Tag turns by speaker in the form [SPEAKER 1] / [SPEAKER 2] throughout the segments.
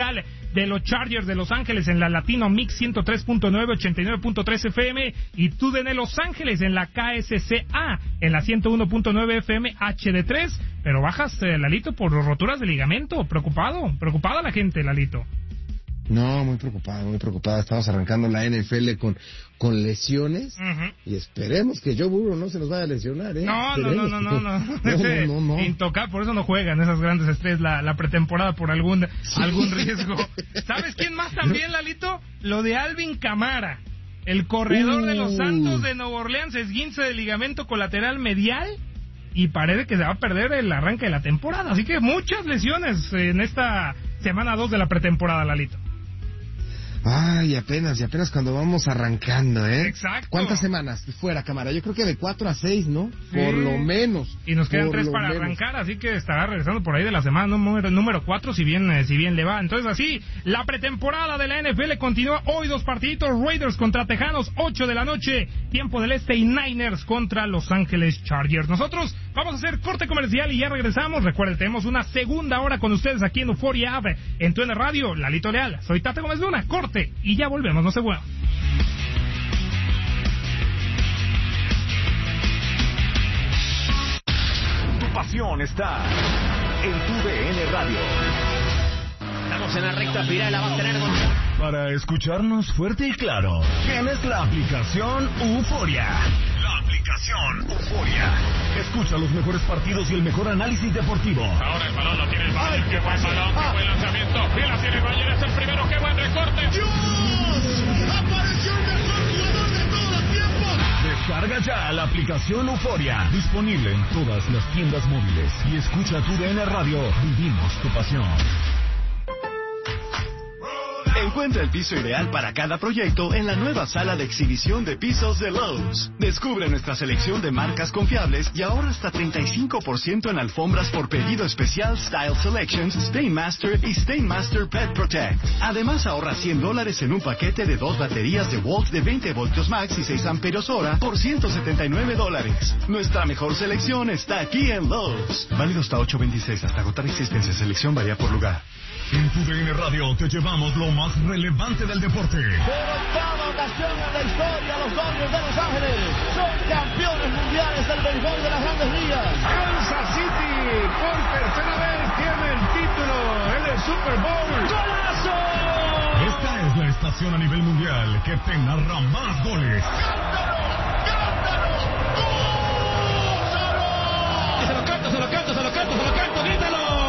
[SPEAKER 1] oficial de los Chargers de Los Ángeles en la Latino Mix 103.9, 89.3 FM y TUDN Los Ángeles en la KSCA en la 101.9 FM HD3. Pero bajas, Lalito, por roturas de ligamento. Preocupada la gente, Lalito.
[SPEAKER 2] No, muy preocupada. Estamos arrancando la NFL con lesiones y esperemos que Joe Burrow no se nos vaya a lesionar, ¿eh?
[SPEAKER 1] No.
[SPEAKER 2] No.
[SPEAKER 1] Intocable, por eso no juegan esas grandes estrellas la pretemporada por algún riesgo. ¿Sabes quién más también, Lalito? Lo de Alvin Kamara, el corredor de los Santos de Nueva Orleans, esguince de ligamento colateral medial y parece que se va a perder el arranque de la temporada. Así que muchas lesiones en esta semana 2 de la pretemporada, Lalito.
[SPEAKER 2] Ay, apenas cuando vamos arrancando, ¿eh?
[SPEAKER 1] Exacto.
[SPEAKER 2] ¿Cuántas semanas fuera, cámara? Yo creo que de 4 a 6, ¿no? Sí. Por lo menos.
[SPEAKER 1] Y nos quedan 3 para arrancar, así que estará regresando por ahí de la semana número 4, si bien le va. Entonces así, la pretemporada de la NFL continúa. Hoy 2 partiditos, Raiders contra Tejanos, 8 de la noche, tiempo del este, y Niners contra Los Ángeles Chargers. Nosotros vamos a hacer corte comercial y ya regresamos. Recuerden, tenemos una segunda hora con ustedes aquí en Euphoria App, en TUDN Radio. Lalito Leal, soy Tate Gómez Luna, corte y ya volvemos, no se muevan.
[SPEAKER 3] Tu pasión está en TUDN Radio.
[SPEAKER 4] Estamos en la recta final, la va a tener
[SPEAKER 3] Para escucharnos fuerte y claro, tienes la aplicación Euphoria. La aplicación Euphoria. Escucha los mejores partidos y el mejor análisis deportivo.
[SPEAKER 5] Ahora el balón lo tiene el Bayern. ¡Qué buen balón! ¡Qué buen lanzamiento! ¡Y la tiene el Bayern! ¡Es el primero! ¡Qué buen recorte!
[SPEAKER 6] ¡Dios! ¡Apareció el mejor jugador de todos los tiempos!
[SPEAKER 3] Descarga ya la aplicación Euphoria. Disponible en todas las tiendas móviles. Y escucha TUDN Radio. Vivimos tu pasión.
[SPEAKER 7] Encuentra el piso ideal para cada proyecto en la nueva sala de exhibición de pisos de Lowe's. Descubre nuestra selección de marcas confiables y ahorra hasta 35% en alfombras por pedido especial Style Selections, Stainmaster y Stainmaster Pet Protect. Además ahorra $100 en un paquete de 2 baterías de Walt de 20 voltios max y 6 amperios hora por $179. Nuestra mejor selección está aquí en Lowe's. Válido hasta 8/26, hasta agotar existencia. Selección varía por lugar.
[SPEAKER 3] En TUDN Radio te llevamos lo más relevante del deporte.
[SPEAKER 6] Por octava ocasión en la historia, los Dodgers de Los Ángeles son campeones mundiales del béisbol de las Grandes Ligas.
[SPEAKER 5] Kansas City por tercera vez tiene el título en el Super Bowl.
[SPEAKER 6] ¡Golazo!
[SPEAKER 3] Esta es la estación a nivel mundial que te narra más goles.
[SPEAKER 6] ¡Cántalo! ¡Gózalo!
[SPEAKER 5] Se lo canto, grítalo.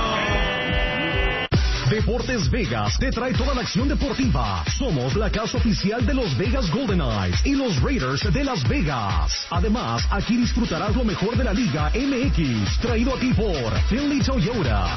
[SPEAKER 3] Deportes Vegas te trae toda la acción deportiva. Somos la casa oficial de los Vegas Golden Knights y los Raiders de Las Vegas. Además, aquí disfrutarás lo mejor de la Liga MX, traído a ti por Finley Toyota.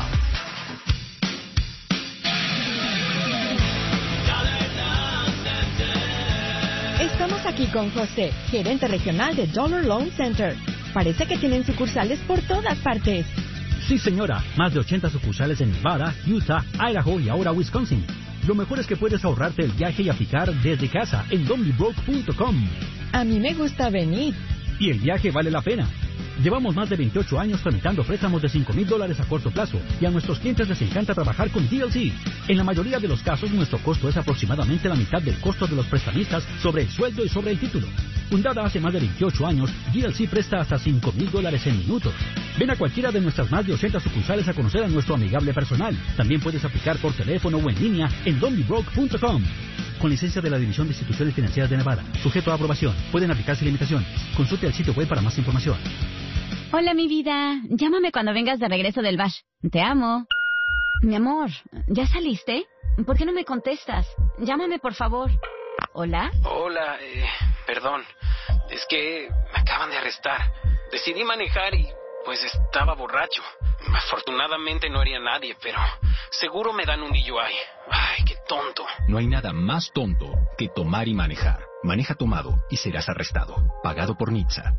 [SPEAKER 8] Estamos aquí con José, gerente regional de Dollar Loan Center. Parece que tienen sucursales por todas partes.
[SPEAKER 9] Sí, señora. Más de 80 sucursales en Nevada, Utah, Idaho y ahora Wisconsin. Lo mejor es que puedes ahorrarte el viaje y aplicar desde casa en donbybroke.com.
[SPEAKER 8] A mí me gusta venir.
[SPEAKER 9] Y el viaje vale la pena. Llevamos más de 28 años tramitando préstamos de $5,000 a corto plazo y a nuestros clientes les encanta trabajar con GLC. En la mayoría de los casos, nuestro costo es aproximadamente la mitad del costo de los prestamistas sobre el sueldo y sobre el título. Fundada hace más de 28 años, GLC presta hasta $5,000 en minutos. Ven a cualquiera de nuestras más de 80 sucursales a conocer a nuestro amigable personal. También puedes aplicar por teléfono o en línea en donbybroke.com. Con licencia de la División de Instituciones Financieras de Nevada. Sujeto a aprobación. Pueden aplicarse limitaciones. Consulte el sitio web para más información.
[SPEAKER 10] Hola, mi vida. Llámame cuando vengas de regreso del bash. Te amo. Mi amor, ¿ya saliste? ¿Por qué no me contestas? Llámame, por favor. ¿Hola?
[SPEAKER 11] Hola, perdón. Es que me acaban de arrestar. Decidí manejar y pues estaba borracho. Afortunadamente no haría nadie, pero seguro me dan un DUI. Ay, qué tonto.
[SPEAKER 12] No hay nada más tonto que tomar y manejar. Maneja tomado y serás arrestado. Pagado por NHTSA.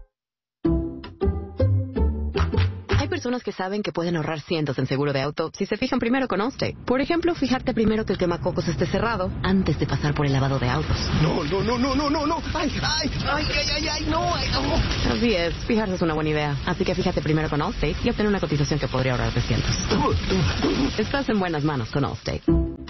[SPEAKER 13] Hay personas que saben que pueden ahorrar cientos en seguro de auto si se fijan primero con Allstate. Por ejemplo, fijarte primero que el quemacocos esté cerrado antes de pasar por el lavado de autos.
[SPEAKER 6] No. ¡Ay, no!
[SPEAKER 13] Así es, fijarse es una buena idea. Así que fíjate primero con Allstate y obtén una cotización que podría ahorrarte cientos. Estás en buenas manos con Allstate.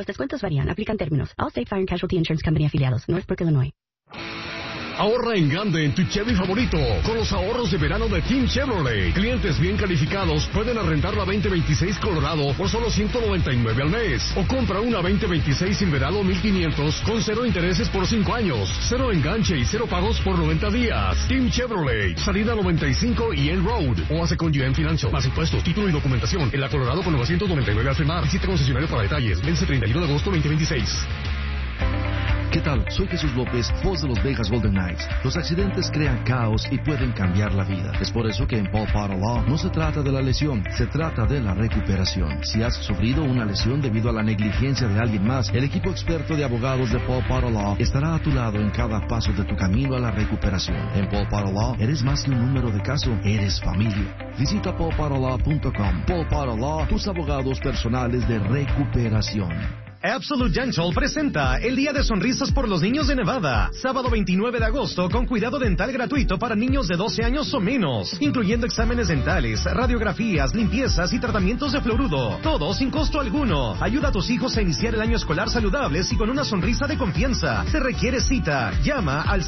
[SPEAKER 14] Los descuentos varían. Aplican términos. Allstate Fire and Casualty Insurance Company afiliados. Northbrook, Illinois.
[SPEAKER 3] Ahorra en grande en tu Chevy favorito con los ahorros de verano de Team Chevrolet. Clientes bien calificados pueden arrendar la 2026 Colorado por solo $199 al mes. O compra una 2026 Silverado 1500 con 0 intereses por 5 años, 0 enganche y 0 pagos por 90 días. Team Chevrolet, salida 95 y End Road. O hace con GM Financial. Más impuestos, título y documentación. En la Colorado con 999 al firmar. Visita concesionario para detalles. Vence 31 de agosto 2026.
[SPEAKER 15] ¿Qué tal? Soy Jesús López, voz de los Vegas Golden Knights. Los accidentes crean caos y pueden cambiar la vida. Es por eso que en Paul Potter Law no se trata de la lesión, se trata de la recuperación. Si has sufrido una lesión debido a la negligencia de alguien más, el equipo experto de abogados de Paul Potter Law estará a tu lado en cada paso de tu camino a la recuperación. En Paul Potter Law, eres más que un número de caso, eres familia. Visita paulpotterlaw.com. Paul Potter Law, tus abogados personales de recuperación.
[SPEAKER 16] Absolute Dental presenta el Día de Sonrisas por los Niños de Nevada, sábado 29 de agosto, con cuidado dental gratuito para niños de 12 años o menos, incluyendo exámenes dentales, radiografías, limpiezas y tratamientos de fluoruro, todo sin costo alguno. Ayuda a tus hijos a iniciar el año escolar saludables y con una sonrisa de confianza. Se requiere cita. Llama al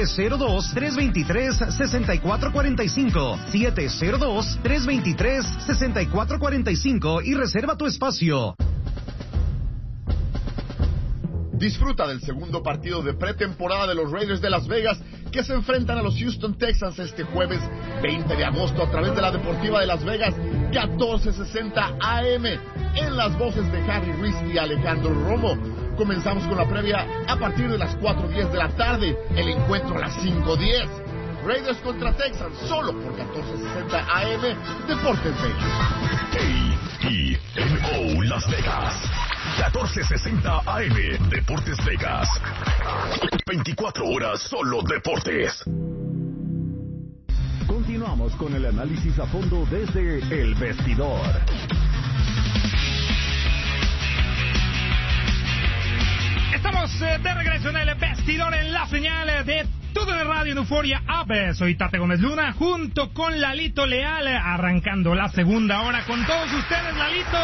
[SPEAKER 16] 702-323-6445, 702-323-6445 y reserva tu espacio.
[SPEAKER 17] Disfruta del segundo partido de pretemporada de los Raiders de Las Vegas que se enfrentan a los Houston Texans este jueves 20 de agosto a través de la Deportiva de Las Vegas, 14:60 AM, en las voces de Harry Ruiz y Alejandro Romo. Comenzamos con la previa a partir de las 4:10 de la tarde, el encuentro a las 5:10. Raiders contra Texans, solo por 14:60 AM, Deportes Vegas.
[SPEAKER 3] KENO Las Vegas, 14:60 AM, Deportes Vegas. 24 horas solo deportes.
[SPEAKER 9] Continuamos con el análisis a fondo desde El Vestidor.
[SPEAKER 1] Estamos de regreso en El Vestidor, en la señal de todo el radio en Euforia App. Soy Tate Gómez Luna, junto con Lalito Leal, arrancando la segunda hora con todos ustedes, Lalito.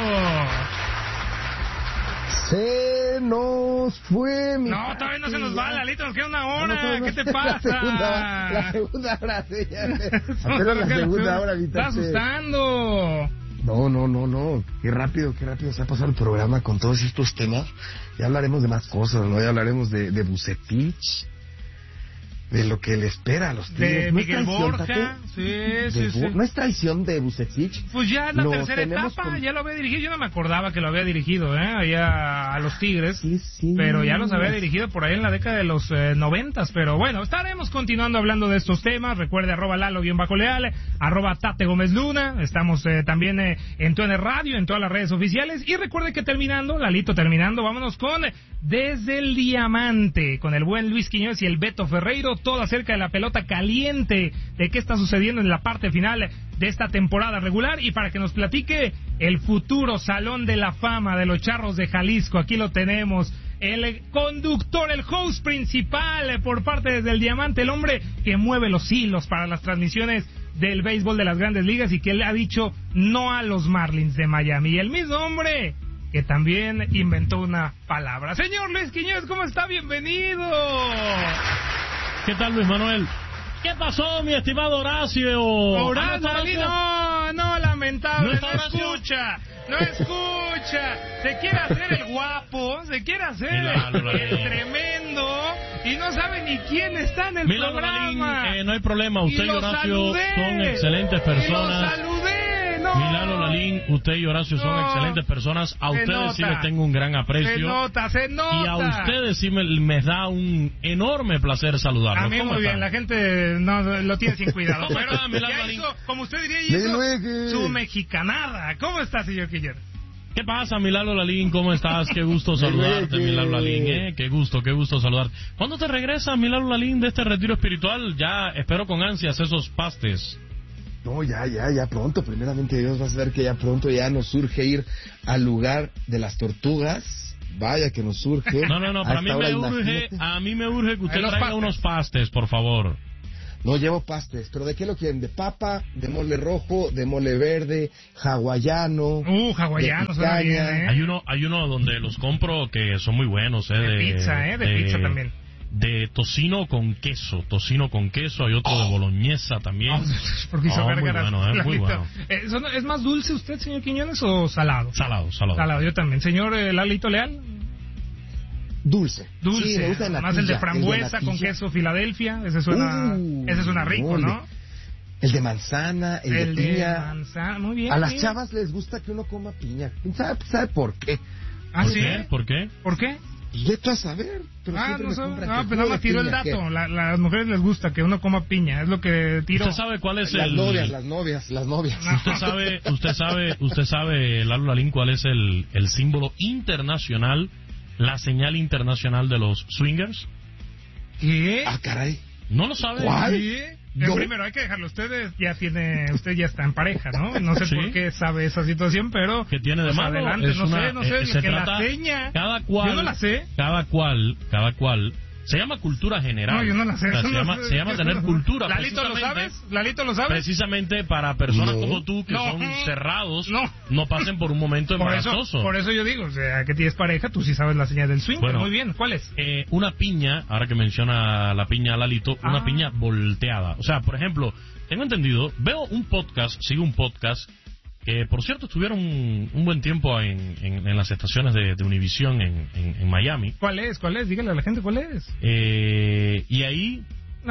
[SPEAKER 2] Se nos fue mi...
[SPEAKER 1] No, todavía no se nos va, Lalito, nos queda una hora. ¿Qué te pasa?
[SPEAKER 2] La segunda hora, sí, ya sé. Apenas la segunda hora, ahorita.
[SPEAKER 1] Está asustando.
[SPEAKER 2] No. Qué rápido se ha pasado el programa con todos estos temas. Ya hablaremos de más cosas, ¿no? Ya hablaremos de Vucetich, de lo que le espera a los Tigres.
[SPEAKER 1] De Miguel Borja, sí.
[SPEAKER 2] ¿No es traición de Vucetich?
[SPEAKER 1] Pues ya en la tercera etapa, ya lo había dirigido. Yo no me acordaba que lo había dirigido, allá a los Tigres. Sí. Pero ya los había dirigido por ahí en la década de los 90. Pero bueno, estaremos continuando hablando de estos temas. Recuerde, @Lalo_Leal, @Tate Gómez Luna. Estamos también en TUN Radio, en todas las redes oficiales. Y recuerde que Lalito, vámonos con Desde el Diamante, con el buen Luis Quiñones y el Beto Ferreiro. Todo acerca de la pelota caliente, de qué está sucediendo en la parte final de esta temporada regular, y para que nos platique el futuro Salón de la Fama de los Charros de Jalisco. Aquí lo tenemos, el conductor, el host principal por parte del Diamante, el hombre que mueve los hilos para las transmisiones del béisbol de las Grandes Ligas y que le ha dicho no a los Marlins de Miami, y el mismo hombre que también inventó una palabra. Señor Luis Quiñones, ¿cómo está? Bienvenido.
[SPEAKER 18] ¿Qué tal, Luis Manuel? ¿Qué pasó, mi estimado Horacio?
[SPEAKER 1] Horacio, no, lamentable, no escucha. Se quiere hacer el guapo, se quiere hacer el tremendo, y no sabe ni quién está en el programa.
[SPEAKER 18] Lalín, no hay problema, usted y Horacio son excelentes personas. Milano Lalín, usted y Horacio son excelentes personas. A ustedes sí les tengo un gran aprecio.
[SPEAKER 1] Se nota.
[SPEAKER 18] Y a ustedes sí me da un enorme placer saludarlos.
[SPEAKER 1] A mí muy bien, la gente no lo tiene sin cuidado. Pero ya hizo, como usted diría, su mexicanada. ¿Cómo está, señor Quiller?
[SPEAKER 18] ¿Qué pasa, Milano Lalín? ¿Cómo estás? Qué gusto saludarte, Milano Lalín, Qué gusto saludarte. ¿Cuándo te regresas, Milano Lalín, de este retiro espiritual? Ya espero con ansias esos pastes.
[SPEAKER 2] No, ya pronto, primeramente Dios, vas a ver que ya pronto ya nos surge ir al lugar de las tortugas. Vaya que nos surge.
[SPEAKER 18] No, a mí me urge que usted traiga unos pastes, por favor.
[SPEAKER 2] No llevo pastes, pero ¿de qué lo quieren? ¿De papa, de mole rojo, de mole verde, hawaiano?
[SPEAKER 1] Hawaiano, suena bien, ¿eh?
[SPEAKER 18] Hay uno donde los compro que son muy buenos,
[SPEAKER 1] de pizza, de pizza también.
[SPEAKER 18] De tocino con queso, hay otro de boloñesa también.
[SPEAKER 1] Porque hizo gárgaras.
[SPEAKER 18] Muy bueno.
[SPEAKER 1] ¿Es más dulce usted, señor Quiñones, o salado?
[SPEAKER 18] Salado,
[SPEAKER 1] yo también. Señor Lalito Leal.
[SPEAKER 2] Dulce.
[SPEAKER 1] Sí,
[SPEAKER 2] me gusta
[SPEAKER 1] más el de frambuesa con queso Filadelfia. Ese suena rico, ¿no?
[SPEAKER 2] El de manzana, el de piña.
[SPEAKER 1] Manzana, muy bien.
[SPEAKER 2] A las chavas les gusta que uno coma piña. ¿Sabe por qué?
[SPEAKER 18] ¿Por qué?
[SPEAKER 1] ¿Por qué?
[SPEAKER 2] Vete a saber. Pero
[SPEAKER 1] no sé. Pero nada más tiró el dato. Las mujeres les gusta que uno coma piña. Es lo que tiró.
[SPEAKER 18] ¿Usted sabe cuál es
[SPEAKER 2] las novias.
[SPEAKER 18] ¿Usted sabe, Lalo Lalín, cuál es el símbolo internacional, la señal internacional de los swingers?
[SPEAKER 1] ¿Qué?
[SPEAKER 2] Caray.
[SPEAKER 18] ¿No lo sabe?
[SPEAKER 2] ¿Cuál?
[SPEAKER 1] ¿Sí? Primero hay que dejarlo. Usted ya está en pareja, ¿no? No sé
[SPEAKER 18] ¿Sí?
[SPEAKER 1] por qué sabe esa situación, pero
[SPEAKER 18] ¿qué tiene de malo?
[SPEAKER 1] Adelante, no sé, que la seña.
[SPEAKER 18] Cada cual,
[SPEAKER 1] yo no la sé.
[SPEAKER 18] Cada cual se llama cultura general.
[SPEAKER 1] No, yo no la sé.
[SPEAKER 18] Se llama tener cultura.
[SPEAKER 1] ¿Lalito lo sabes? ¿Lalito lo sabes?
[SPEAKER 18] Precisamente para personas como tú que son cerrados, no pasen por un momento embarazoso.
[SPEAKER 1] Por eso yo digo, o sea, que tienes pareja, tú sí sabes la señal del swing. Bueno, muy bien, ¿cuál es?
[SPEAKER 18] Una piña, ahora que menciona la piña Lalito, una piña volteada. O sea, por ejemplo, tengo entendido, sigo un podcast que por cierto estuvieron un buen tiempo en las estaciones de Univision en Miami.
[SPEAKER 1] ¿Cuál es? Dígale a la gente cuál es.
[SPEAKER 18] Y ahí...
[SPEAKER 1] No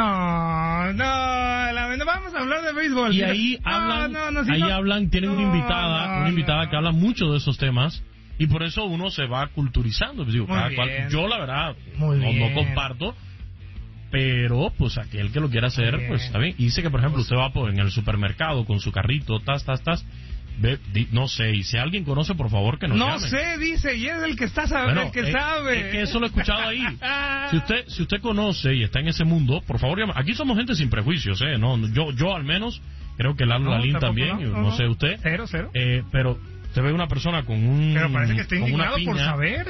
[SPEAKER 1] vamos a hablar de béisbol.
[SPEAKER 18] Y ahí hablan, tienen una invitada que habla mucho de esos temas. Y por eso uno se va culturizando. Digo, yo la verdad no comparto. Pero, pues, aquel que lo quiera hacer, pues, está bien. Y dice que, por ejemplo, usted va en el supermercado con su carrito, no sé, y si alguien conoce, por favor, que nos llame.
[SPEAKER 1] No sé, dice, y es el que está sabe. Es
[SPEAKER 18] que eso lo he escuchado ahí. Si usted conoce y está en ese mundo, por favor, llame. Aquí somos gente sin prejuicios, ¿no? Yo al menos, creo que Lalo Lalín también, no sé usted.
[SPEAKER 1] Cero.
[SPEAKER 18] Pero te ve una persona con
[SPEAKER 1] pero parece que está indignado por saber.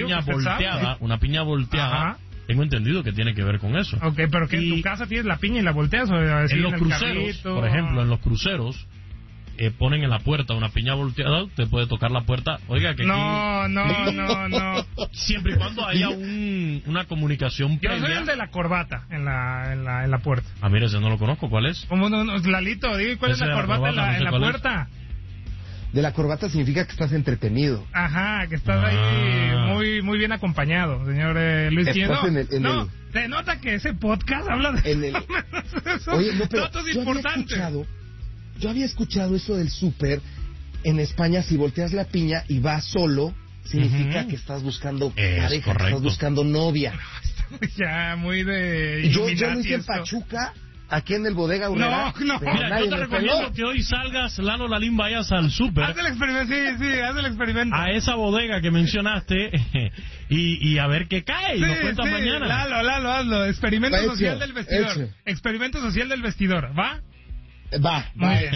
[SPEAKER 18] Una piña volteada. Ajá. Tengo entendido que tiene que ver con eso.
[SPEAKER 1] Ok, pero que en tu casa tienes la piña y la volteas. ¿O
[SPEAKER 18] en los cruceros, por ejemplo, en los cruceros, ponen en la puerta una piña volteada, te puede tocar la puerta. Oiga, que
[SPEAKER 1] no.
[SPEAKER 18] Siempre y cuando haya una comunicación previa.
[SPEAKER 1] Yo soy el de la corbata en la puerta.
[SPEAKER 18] Mira, ese no lo conozco. ¿Cuál es?
[SPEAKER 1] ¿Cómo no? Lalito, diga, ¿cuál es la corbata en la puerta?
[SPEAKER 2] De la corbata significa que estás entretenido.
[SPEAKER 1] Ajá, que estás ahí muy bien acompañado, señor Luis Quiñones. Se nota que ese podcast habla de
[SPEAKER 2] Oye, no, pero
[SPEAKER 1] datos importantes.
[SPEAKER 2] Yo había escuchado eso del súper. En España, si volteas la piña y vas solo, significa que estás buscando pareja, que estás buscando novia.
[SPEAKER 1] Ya, muy de...
[SPEAKER 2] Yo lo hice en Pachuca, aquí en el Bodega Urrera.
[SPEAKER 1] No.
[SPEAKER 18] Mira, yo te recomiendo que hoy salgas, Lalo Lalín, vayas al súper.
[SPEAKER 1] Haz el experimento, haz el experimento.
[SPEAKER 18] A esa bodega que mencionaste y a ver qué cae. Y nos cuentas mañana.
[SPEAKER 1] Lalo, hazlo. Experimento social del vestidor. Experimento social del vestidor, ¿va?
[SPEAKER 2] Va.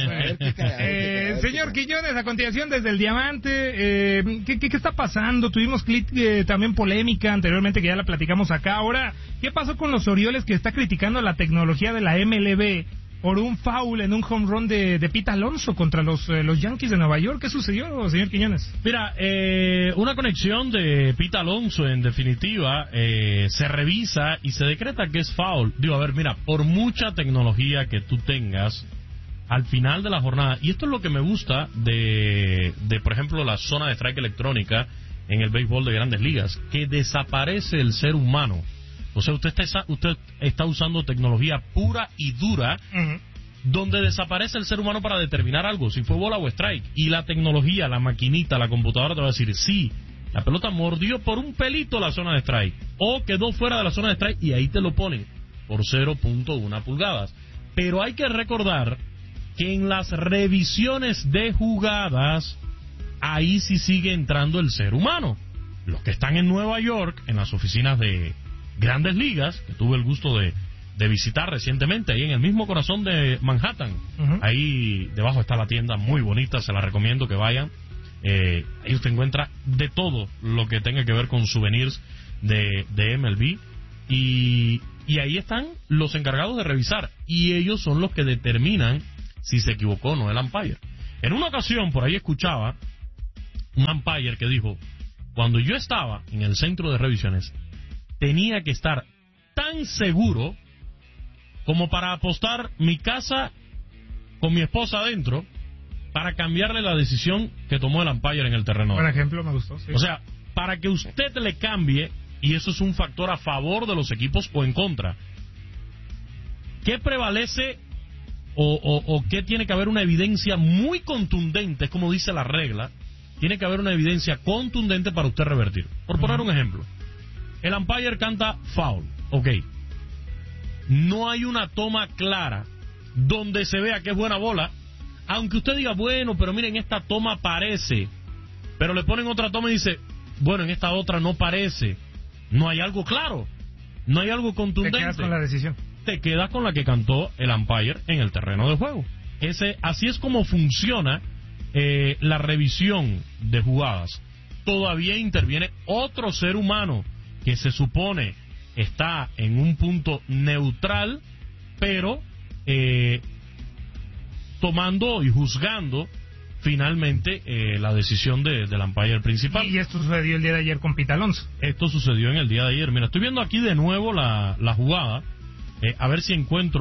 [SPEAKER 1] Señor Quiñones, a continuación desde el Diamante, ¿qué está pasando? Tuvimos también polémica anteriormente que ya la platicamos acá. Ahora, ¿qué pasó con los Orioles que está criticando la tecnología de la MLB por un foul en un home run de Pete Alonso contra los Yankees de Nueva York? ¿Qué sucedió, señor Quiñones?
[SPEAKER 18] Mira, una conexión de Pete Alonso, en definitiva, se revisa y se decreta que es foul. Digo, a ver, mira, por mucha tecnología que tú tengas, al final de la jornada, y esto es lo que me gusta de por ejemplo, la zona de strike electrónica en el béisbol de Grandes Ligas, que desaparece el ser humano. O sea, usted está usando tecnología pura y dura, donde desaparece el ser humano para determinar algo, si fue bola o strike. Y la tecnología, la maquinita, la computadora te va a decir, sí, la pelota mordió por un pelito la zona de strike, o quedó fuera de la zona de strike, y ahí te lo ponen por 0.1 pulgadas. Pero hay que recordar que en las revisiones de jugadas, ahí sí sigue entrando el ser humano. Los que están en Nueva York, en las oficinas de Grandes Ligas, que tuve el gusto de visitar recientemente, ahí en el mismo corazón de Manhattan, ahí debajo está la tienda, muy bonita, se la recomiendo que vayan. Ahí usted encuentra de todo lo que tenga que ver con souvenirs de MLB, y ahí están los encargados de revisar. y ellos son los que determinan si se equivocó o no el umpire. En una ocasión, por ahí escuchaba un umpire que dijo, cuando yo estaba en el centro de revisiones, tenía que estar tan seguro como para apostar mi casa con mi esposa adentro para cambiarle la decisión que tomó el umpire en el terreno.
[SPEAKER 1] Por ejemplo, me gustó. Sí.
[SPEAKER 18] O sea, para que usted le cambie, y eso es un factor a favor de los equipos o en contra. ¿Qué prevalece o qué tiene que haber una evidencia muy contundente? Es como dice la regla. Tiene que haber una evidencia contundente para usted revertir. Por poner un ejemplo, el umpire canta foul, ok. No hay una toma clara donde se vea que es buena bola, aunque usted diga, bueno, pero miren, esta toma parece, pero le ponen otra toma y dice, bueno, en esta otra no parece. No hay algo claro, no hay algo contundente.
[SPEAKER 1] Te quedas con la decisión.
[SPEAKER 18] Te quedas con la que cantó el umpire en el terreno de juego. Así es como funciona la revisión de jugadas. Todavía interviene otro ser humano que se supone está en un punto neutral, pero tomando y juzgando finalmente la decisión del umpire principal.
[SPEAKER 1] Y esto sucedió el día de ayer con Pete Alonso.
[SPEAKER 18] Esto sucedió en el día de ayer. Mira, estoy viendo aquí de nuevo la jugada, a ver si encuentro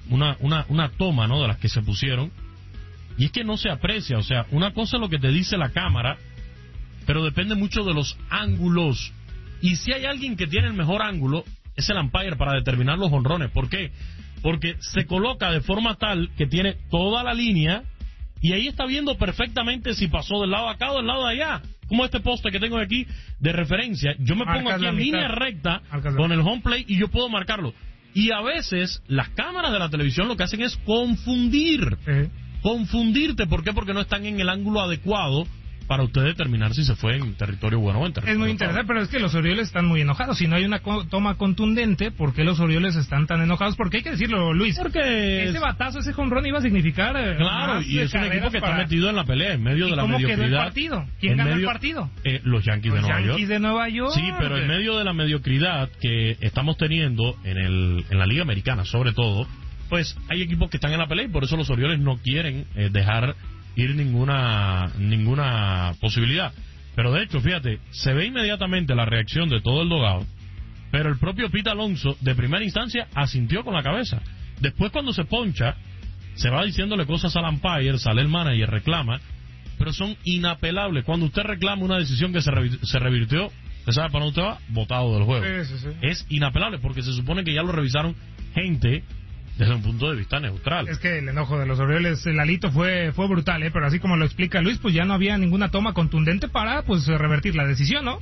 [SPEAKER 18] una toma, ¿no?, de las que se pusieron. Y es que no se aprecia, o sea, una cosa es lo que te dice la cámara, pero depende mucho de los ángulos. Y si hay alguien que tiene el mejor ángulo, es el umpire para determinar los jonrones. ¿Por qué? Porque se coloca de forma tal que tiene toda la línea y ahí está viendo perfectamente si pasó del lado de acá o del lado de allá. Como este poste que tengo aquí de referencia. Yo me pongo aquí en línea recta con el home plate y yo puedo marcarlo. Y a veces las cámaras de la televisión lo que hacen es confundir. Confundirte. ¿Por qué? Porque no están en el ángulo adecuado para usted determinar si se fue en territorio bueno o en territorio.
[SPEAKER 1] Es muy interesante, pero es que los Orioles están muy enojados. Si no hay una toma contundente, ¿por qué los Orioles están tan enojados? Porque hay que decirlo, Luis.
[SPEAKER 18] Porque
[SPEAKER 1] ese batazo, ese jonrón iba a significar.
[SPEAKER 18] Claro, y es un equipo que está metido en la pelea, en medio de la mediocridad.
[SPEAKER 1] ¿Cómo quedó el partido? ¿Quién ganó el partido?
[SPEAKER 18] Los Yankees de Nueva York.
[SPEAKER 1] Los Yankees de Nueva York.
[SPEAKER 18] Sí, pero en medio de la mediocridad que estamos teniendo en la Liga Americana, sobre todo, pues hay equipos que están en la pelea y por eso los Orioles no quieren dejar ir ninguna posibilidad. Pero de hecho, fíjate, se ve inmediatamente la reacción de todo el dogado, pero el propio Pete Alonso de primera instancia asintió con la cabeza. Después, cuando se poncha, se va diciéndole cosas al umpire, sale el manager, reclama, pero son inapelables. Cuando usted reclama una decisión que se revirtió, ¿usted sabe para dónde usted va? Botado del juego.
[SPEAKER 1] Sí.
[SPEAKER 18] Es inapelable porque se supone que ya lo revisaron gente desde un punto de vista neutral.
[SPEAKER 1] Es que el enojo de los Orioles, el alito fue brutal, pero así como lo explica Luis, pues ya no había ninguna toma contundente para pues revertir la decisión, ¿no?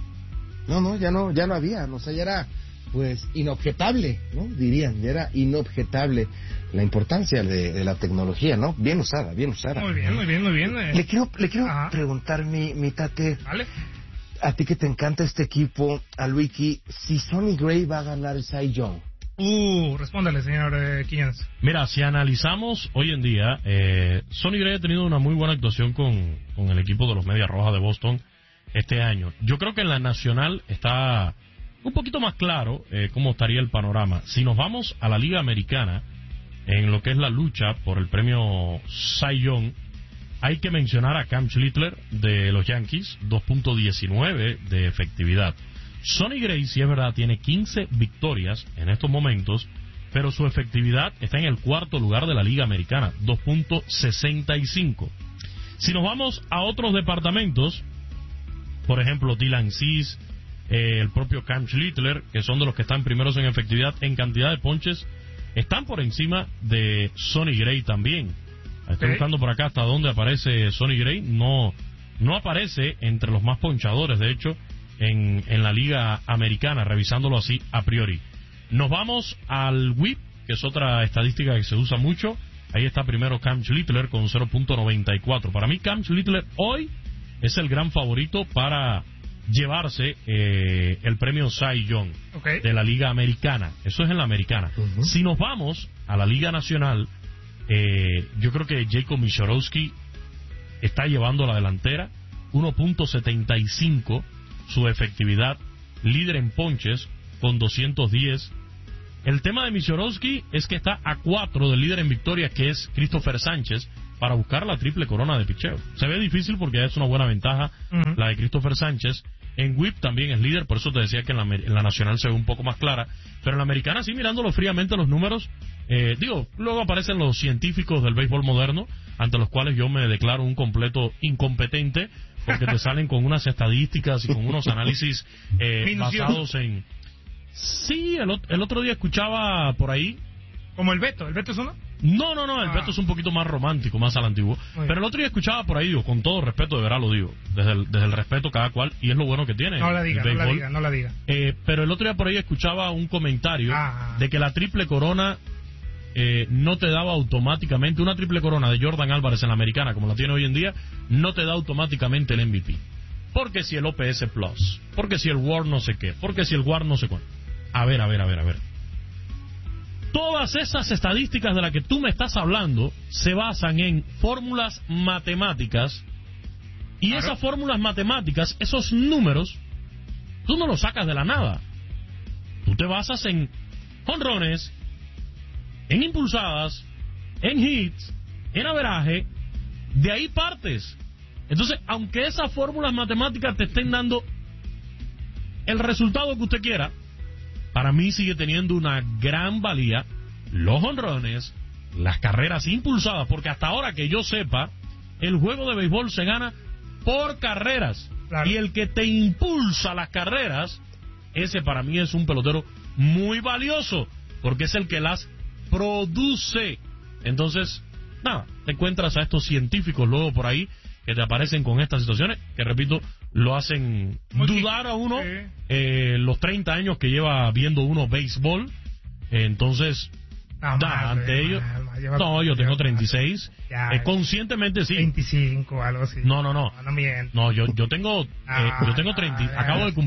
[SPEAKER 2] No, ya no había, o sea, ya era pues inobjetable, ¿no? Dirían, ya era inobjetable la importancia de la tecnología, ¿no? Bien usada.
[SPEAKER 1] Muy bien.
[SPEAKER 2] Le quiero preguntar, mi Tate,
[SPEAKER 1] ¿vale?
[SPEAKER 2] A ti que te encanta este equipo, a Luiki, si Sonny Gray va a ganar el Cy Young.
[SPEAKER 1] Respóndale, señor Quiñones.
[SPEAKER 18] Mira, si analizamos hoy en día, Sonny Gray ha tenido una muy buena actuación con el equipo de los Medias Rojas de Boston este año. Yo creo que en la nacional está un poquito más claro cómo estaría el panorama. Si nos vamos a la Liga Americana, en lo que es la lucha por el premio Cy Young, hay que mencionar a Cam Schlittler de los Yankees, 2.19 de efectividad. Sonny Gray, si es verdad, tiene 15 victorias en estos momentos, pero su efectividad está en el cuarto lugar de la Liga Americana, 2.65. Si nos vamos a otros departamentos, por ejemplo, Dylan Cease, el propio Cam Schlittler, que son de los que están primeros en efectividad, en cantidad de ponches, están por encima de Sonny Gray también. Estoy buscando por acá hasta dónde aparece Sonny Gray. No aparece entre los más ponchadores, de hecho, en la Liga Americana, revisándolo así a priori. Nos vamos al WHIP, que es otra estadística que se usa mucho. Ahí está primero Cam Schlittler con 0.94. Para mí, Cam Schlittler hoy es el gran favorito para llevarse el premio Cy Young de la Liga Americana. Eso es en la Americana. Si nos vamos a la Liga Nacional, yo creo que Jacob Mishorowski está llevando la delantera, 1.75 su efectividad, líder en ponches con 210, El tema de Misiorovsky es que está a 4 del líder en victorias, que es Christopher Sánchez, para buscar la triple corona de picheo. Se ve difícil porque es una buena ventaja la de Christopher Sánchez. En whip también es líder, por eso te decía que en la nacional se ve un poco más clara. Pero en la americana, sí, mirándolo fríamente los números, luego aparecen los científicos del béisbol moderno, ante los cuales yo me declaro un completo incompetente, porque te salen con unas estadísticas y con unos análisis basados en... Sí, el otro día escuchaba por ahí...
[SPEAKER 1] ¿Como el Beto? ¿El Beto es uno?
[SPEAKER 18] No, el Beto es un poquito más romántico, más al antiguo. Pero el otro día escuchaba por ahí, digo, con todo respeto, de verdad lo digo, desde el respeto cada cual, y es lo bueno que tiene.
[SPEAKER 1] No la diga.
[SPEAKER 18] Pero el otro día por ahí escuchaba un comentario de que la triple corona no te daba automáticamente, una triple corona de Jordan Álvarez en la americana, como la tiene hoy en día, no te da automáticamente el MVP. Porque si el OPS Plus, porque si el WAR no sé qué, porque si el WAR no sé cuánto. A ver. Todas esas estadísticas de las que tú me estás hablando se basan en fórmulas matemáticas, y esas fórmulas matemáticas, esos números, tú no los sacas de la nada. Tú te basas en jonrones, en impulsadas, en hits, en averaje, de ahí partes. Entonces, aunque esas fórmulas matemáticas te estén dando el resultado que usted quiera, para mí sigue teniendo una gran valía los jonrones, las carreras impulsadas, porque hasta ahora que yo sepa, el juego de béisbol se gana por carreras. Claro. Y el que te impulsa las carreras, ese para mí es un pelotero muy valioso, porque es el que las produce. Entonces, nada, te encuentras a estos científicos luego por ahí que te aparecen con estas situaciones, que repito, lo hacen dudar a uno los 30 años que lleva viendo uno béisbol. Entonces, ante ellos... No, yo tengo 36. Conscientemente sí.
[SPEAKER 1] 25, algo así.
[SPEAKER 18] No. No, yo tengo 30. Acabo de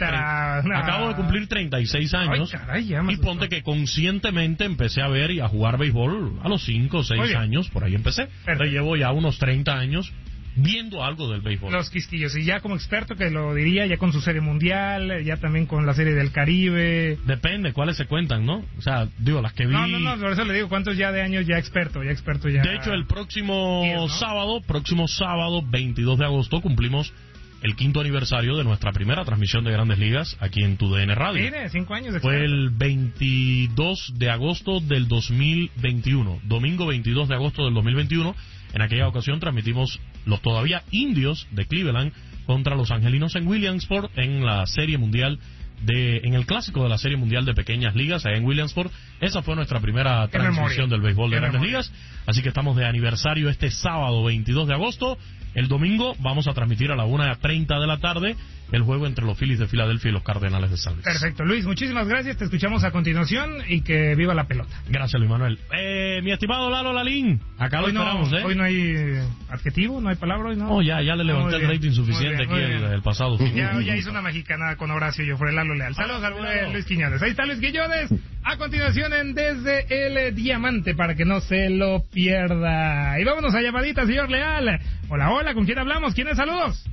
[SPEAKER 18] cumplir 36 años.
[SPEAKER 1] Ay, caray,
[SPEAKER 18] y ponte que conscientemente empecé a ver y a jugar béisbol a los 5 o 6 años. Por ahí empecé. Pero llevo ya unos 30 años viendo algo del béisbol.
[SPEAKER 1] Los quisquillos, y ya como experto que lo diría, ya con su serie mundial, ya también con la serie del Caribe.
[SPEAKER 18] Depende, ¿cuáles se cuentan, no? O sea, digo, las que vi...
[SPEAKER 1] No, por eso le digo, ¿cuántos ya de años ya experto ya?
[SPEAKER 18] De hecho, el próximo sábado, 22 de agosto, cumplimos el 5º aniversario de nuestra primera transmisión de Grandes Ligas aquí en TUDN Radio.
[SPEAKER 1] Mire, 5 años de
[SPEAKER 18] Fue
[SPEAKER 1] experto.
[SPEAKER 18] el 22 de agosto del 2021, domingo 22 de agosto del 2021. En aquella ocasión transmitimos los todavía indios de Cleveland contra los angelinos en Williamsport en la serie mundial en el clásico de la serie mundial de pequeñas ligas allá en Williamsport. Esa fue nuestra primera transmisión del béisbol de Grandes Ligas, así que estamos de aniversario este sábado 22 de agosto. El domingo vamos a transmitir a la 1:30 de la tarde el juego entre los Phillies de Filadelfia y los Cardenales de San Luis.
[SPEAKER 1] Perfecto, Luis, muchísimas gracias, te escuchamos a continuación y que viva la pelota.
[SPEAKER 18] Gracias, Luis Manuel. Mi estimado Lalo Lalín, acá lo esperamos,
[SPEAKER 1] Hoy no hay adjetivo, no hay palabra, hoy no.
[SPEAKER 18] Oh, ya le levanté el rating suficiente aquí el pasado.
[SPEAKER 1] Ya hizo una mexicana con Horacio, yo fue Lalo Leal. Saludos a Luis Quiñones. Ahí está Luis Quiñones. A continuación en Desde el Diamante, para que no se lo pierda. Y vámonos a llamadita, señor Leal. Hola, ¿con quién hablamos? ¿Quiénes saludos?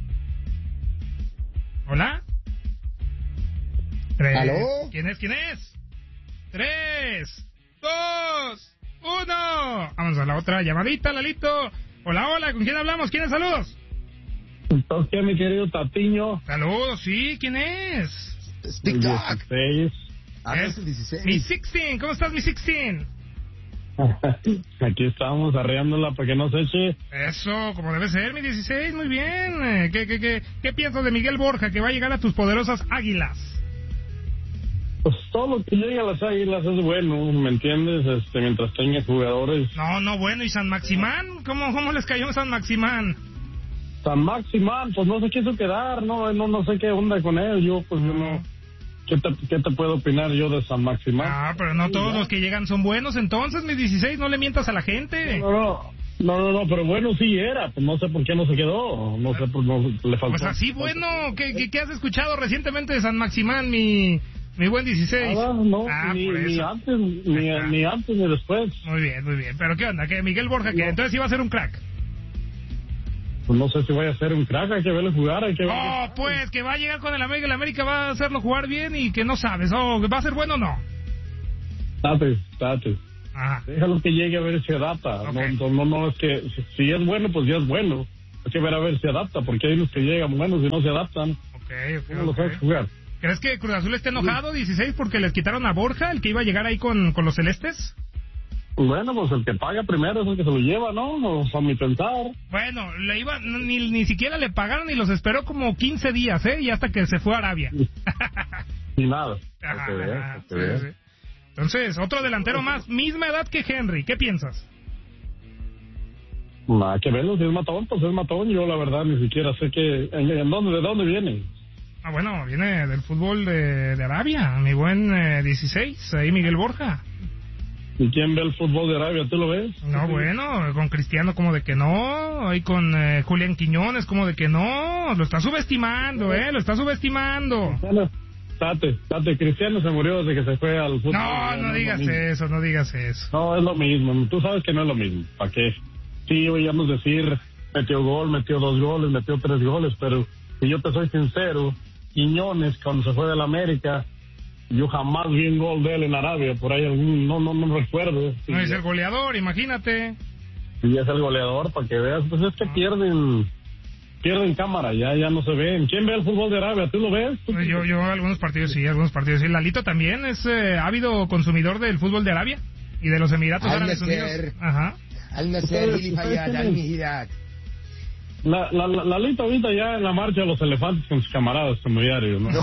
[SPEAKER 1] ¿Hola?
[SPEAKER 2] ¿Aló?
[SPEAKER 1] ¿Quién es? 3, 2, 1. Vamos a la otra llamadita, Lalito. Hola, ¿con quién hablamos? ¿Quiénes saludos?
[SPEAKER 19] Entonces, mi querido Tatiño.
[SPEAKER 1] Saludos, sí, ¿quién es?
[SPEAKER 2] Stick Dog.
[SPEAKER 19] 16.
[SPEAKER 2] Es el 16.
[SPEAKER 1] Mi 16, ¿cómo estás, mi 16?
[SPEAKER 19] Aquí estamos arreándola para que no se eche.
[SPEAKER 1] Eso, como debe ser, mi 16, muy bien. ¿Qué piensas de Miguel Borja, que va a llegar a tus poderosas Águilas?
[SPEAKER 19] Pues todo lo que llega a las Águilas es bueno, ¿me entiendes? Mientras tengas jugadores.
[SPEAKER 1] No, bueno, ¿y San Maximán? ¿Cómo les cayó San Maximán?
[SPEAKER 19] San Maximán, pues no se quiso quedar, no sé qué onda con él, yo no... ¿Qué te puedo opinar yo de San Maximán?
[SPEAKER 1] Pero no todos los que llegan son buenos, entonces, mis 16, no le mientas a la gente.
[SPEAKER 19] No, pero bueno sí era, pues no sé por qué no se quedó, no sé por qué le faltó.
[SPEAKER 1] Pues así, bueno, ¿qué has escuchado recientemente de San Maximán, mi buen 16?
[SPEAKER 19] Ni antes ni después.
[SPEAKER 1] Muy bien, pero ¿qué onda? ¿Que Miguel Borja, que entonces iba a ser un crack?
[SPEAKER 19] Pues no sé si vaya a ser un crack, hay que verlo jugar,
[SPEAKER 1] pues que va a llegar con el América va a hacerlo jugar bien y que no sabes, ¿va a ser bueno o no?
[SPEAKER 19] Date. Déjalo que llegue a ver si se adapta. Okay. No, es que si es bueno, pues ya es bueno. Hay que ver a ver si se adapta, porque hay unos que llegan buenos y no se adaptan. ¿Cómo lo sabes jugar?
[SPEAKER 1] ¿Crees que Cruz Azul esté enojado, 16, porque les quitaron a Borja, el que iba a llegar ahí con los celestes?
[SPEAKER 19] Bueno, pues el que paga primero es el que se lo lleva, ¿no? O a mi pensar.
[SPEAKER 1] Bueno, ni siquiera le pagaron y los esperó como 15 días, ¿eh? Y hasta que se fue a Arabia.
[SPEAKER 19] Y nada.
[SPEAKER 1] Sí. Entonces, otro delantero más, misma edad que Henry. ¿Qué piensas?
[SPEAKER 19] Nada que verlo, si es matón, pues es matón. Yo la verdad ni siquiera sé de dónde viene.
[SPEAKER 1] Bueno, viene del fútbol de Arabia, mi buen 16, ahí Miguel Borja.
[SPEAKER 19] ¿Y quién ve el fútbol de Arabia? ¿Tú lo ves?
[SPEAKER 1] No, bueno, con Cristiano como de que no, ahí con Julián Quiñones como de que no, lo está subestimando, lo está subestimando.
[SPEAKER 19] Date, Cristiano se murió desde que se fue al fútbol.
[SPEAKER 1] No digas eso.
[SPEAKER 19] No, es lo mismo, tú sabes que no es lo mismo, ¿para qué? Sí, oíamos decir, metió gol, metió 2 goles, metió 3 goles, pero si yo te soy sincero, Quiñones cuando se fue del América, yo jamás vi un gol de él en Arabia, por ahí no recuerdo.
[SPEAKER 1] No es el goleador, imagínate.
[SPEAKER 19] Y es el goleador, para que veas, pues es que pierden cámara, ya no se ven. ¿Quién ve el fútbol de Arabia? ¿Tú lo ves?
[SPEAKER 1] Yo algunos partidos sí. Lalito también es ávido consumidor del fútbol de Arabia y de los Emiratos Árabes Unidos. Ajá.
[SPEAKER 2] Al-Nasser, Al-Fayad, Al-Mihirat.
[SPEAKER 19] Lalito ahorita ya en la marcha de los elefantes con sus camaradas como diario, ¿no?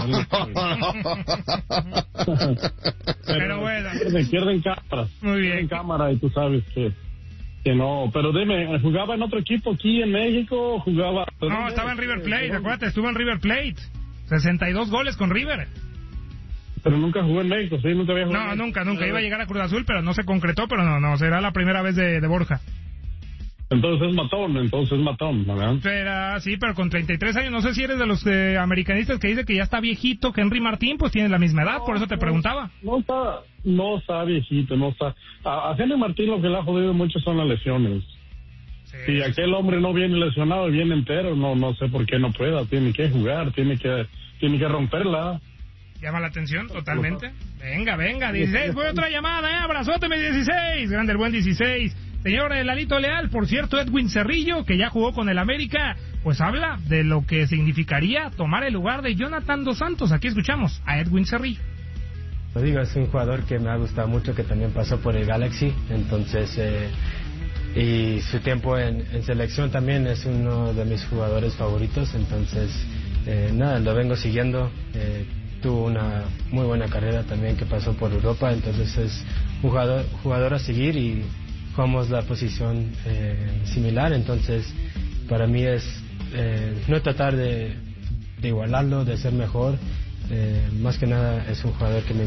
[SPEAKER 1] Pero bueno.
[SPEAKER 19] Pierden cámaras.
[SPEAKER 1] Muy bien.
[SPEAKER 19] Pierden cámara y tú sabes que no. Pero dime, ¿jugaba en otro equipo aquí en México?
[SPEAKER 1] No, estaba en River Plate, acuérdate, estuvo en River Plate. 62 goles con River.
[SPEAKER 19] Pero nunca jugó en México, ¿sí? Nunca había jugado.
[SPEAKER 1] No, nunca. Iba a llegar a Cruz Azul, pero no se concretó, pero no, será la primera vez de Borja.
[SPEAKER 19] Entonces es matón, ¿verdad?
[SPEAKER 1] Será, sí, pero con 33 años, no sé si eres de los americanistas que dice que ya está viejito, que Henry Martín, pues tiene la misma edad, por eso te preguntaba.
[SPEAKER 19] No está viejito, no está. A Henry Martín lo que le ha jodido mucho son las lesiones. Sí. Si aquel hombre no viene lesionado y viene entero, no sé por qué no pueda, tiene que jugar, tiene que romperla.
[SPEAKER 1] Llama la atención, totalmente. Venga, 16, voy a otra llamada, abrazote, mi 16, grande el buen 16. Señor Lalito Leal, por cierto, Edwin Cerrillo, que ya jugó con el América, pues habla de lo que significaría tomar el lugar de Jonathan Dos Santos. Aquí escuchamos a Edwin Cerrillo.
[SPEAKER 20] Lo digo, es un jugador que me ha gustado mucho, que también pasó por el Galaxy, entonces, y su tiempo en selección también es uno de mis jugadores favoritos, entonces, lo vengo siguiendo. Tuvo una muy buena carrera también que pasó por Europa, entonces es un jugador a seguir y jugamos la posición similar, entonces para mí es no tratar de igualarlo, de ser mejor, más que nada es un jugador que me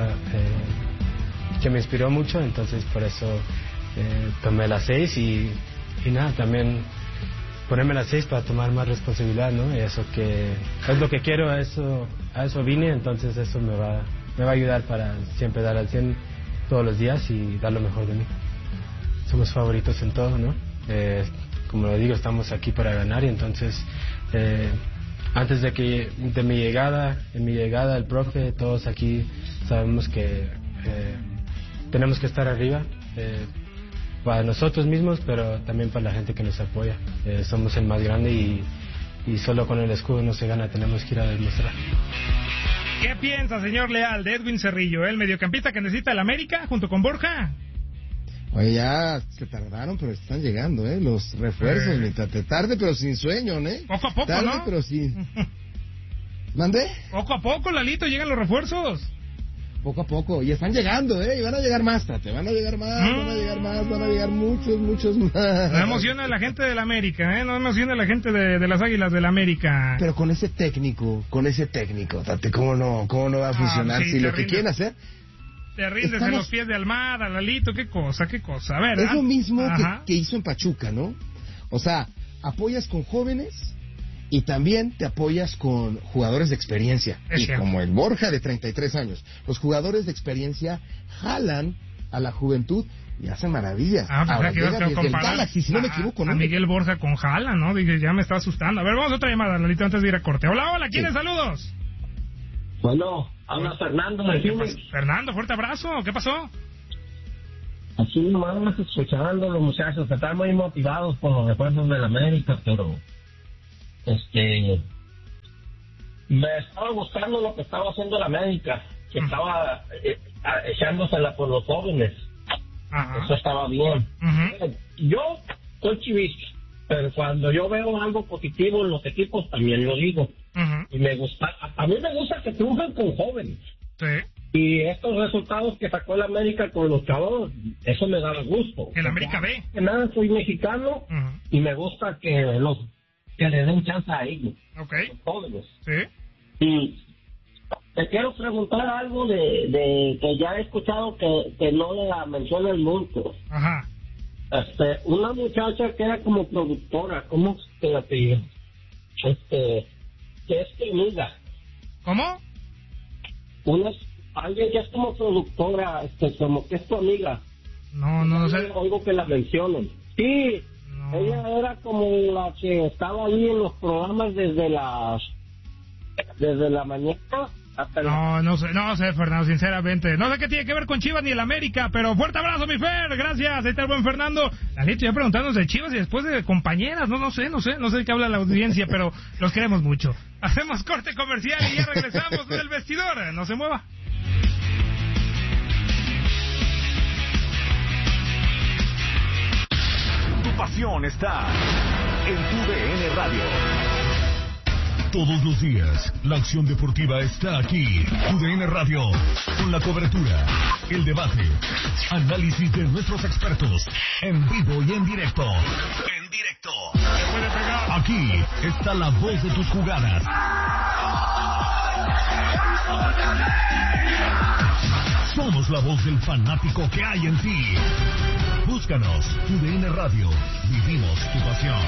[SPEAKER 20] inspiró mucho, entonces por eso tomé la 6 y también ponerme la 6 para tomar más responsabilidad, ¿no? Y eso que es lo que quiero, a eso vine, entonces eso me va a ayudar para siempre dar al 100 todos los días y dar lo mejor de mí. Somos favoritos en todo, ¿no? Como lo digo, estamos aquí para ganar y entonces antes de mi llegada, el profe, todos aquí sabemos que tenemos que estar arriba para nosotros mismos, pero también para la gente que nos apoya. Somos el más grande y solo con el escudo no se gana, tenemos que ir a demostrar.
[SPEAKER 1] ¿Qué piensa, señor Leal, de Edwin Cerrillo, el mediocampista que necesita el América junto con Borja?
[SPEAKER 2] Oye, ya se tardaron, pero están llegando, los refuerzos, tarde pero sin sueño,
[SPEAKER 1] Poco a poco,
[SPEAKER 2] tarde,
[SPEAKER 1] ¿no?
[SPEAKER 2] Pero sí. ¿Mandé?
[SPEAKER 1] Poco a poco, Lalito, llegan los refuerzos.
[SPEAKER 2] Poco a poco, y están llegando, y van a llegar más, van a llegar muchos más.
[SPEAKER 1] No emociona a la gente del América, no emociona a la gente de las Águilas del América.
[SPEAKER 2] Pero con ese técnico, Tate, ¿cómo no va a funcionar?
[SPEAKER 1] Sí,
[SPEAKER 2] si lo que quieren hacer...
[SPEAKER 1] Te rindes en los pies de Almada, Lalito, qué cosa. A ver,
[SPEAKER 2] es lo mismo que hizo en Pachuca, ¿no? O sea, apoyas con jóvenes y también te apoyas con jugadores de experiencia. Y como el Borja de 33 años, los jugadores de experiencia jalan a la juventud y hacen maravillas.
[SPEAKER 1] Ahora llega desde el
[SPEAKER 2] Galaxy, si no me equivoco, ¿no?
[SPEAKER 1] A Miguel Borja con Jala, ¿no? Dije, ya me está asustando. A ver, vamos a otra llamada, Lalito, antes de ir a corte. Hola, ¿quiénes? Saludos.
[SPEAKER 21] Bueno, habla Fernando de Phoenix.
[SPEAKER 1] Fernando, fuerte abrazo. ¿Qué pasó?
[SPEAKER 21] Aquí nomás escuchando los muchachos que están muy motivados por los refuerzos del América, pero me estaba gustando lo que estaba haciendo el América, que estaba echándosela por los jóvenes. Ajá. Eso estaba bien. Yo soy chivista, pero cuando yo veo algo positivo en los equipos también lo digo. Y me gusta, a mí me gusta que triunfen con jóvenes.
[SPEAKER 1] Sí.
[SPEAKER 21] Y estos resultados que sacó el América con los chavos, eso me da gusto.
[SPEAKER 1] El América B.
[SPEAKER 21] Que nada, soy mexicano y me gusta que le den chance a ellos.
[SPEAKER 1] Okay.
[SPEAKER 21] Los jóvenes.
[SPEAKER 1] Sí.
[SPEAKER 21] Y te quiero preguntar algo de que ya he escuchado que no le mencionas mucho.
[SPEAKER 1] Ajá.
[SPEAKER 21] Una muchacha que era como productora, ¿cómo te la pidió? Que es tu amiga.
[SPEAKER 1] ¿Cómo?
[SPEAKER 21] Alguien que es como productora, como que es tu amiga.
[SPEAKER 1] No sé.
[SPEAKER 21] Oigo que la mencionan. Sí, no. Ella era como la que estaba ahí en los programas desde la mañana hasta
[SPEAKER 1] no sé, Fernando, sinceramente. No sé qué tiene que ver con Chivas ni el América, pero fuerte abrazo, mi Fer, gracias. Ahí está el buen Fernando. La gente ya preguntándonos de Chivas y después de compañeras, no sé de qué habla la audiencia, pero los queremos mucho. Hacemos corte comercial y ya regresamos del vestidor. No se mueva.
[SPEAKER 3] Tu pasión está en TUDN Radio.
[SPEAKER 22] Todos los días, la acción deportiva está aquí. TUDN Radio, con la cobertura, el debate, análisis de nuestros expertos, en vivo y en directo. Aquí está la voz de tus jugadas. Somos la voz del fanático que hay en ti. Búscanos, TUDN Radio. Vivimos tu pasión.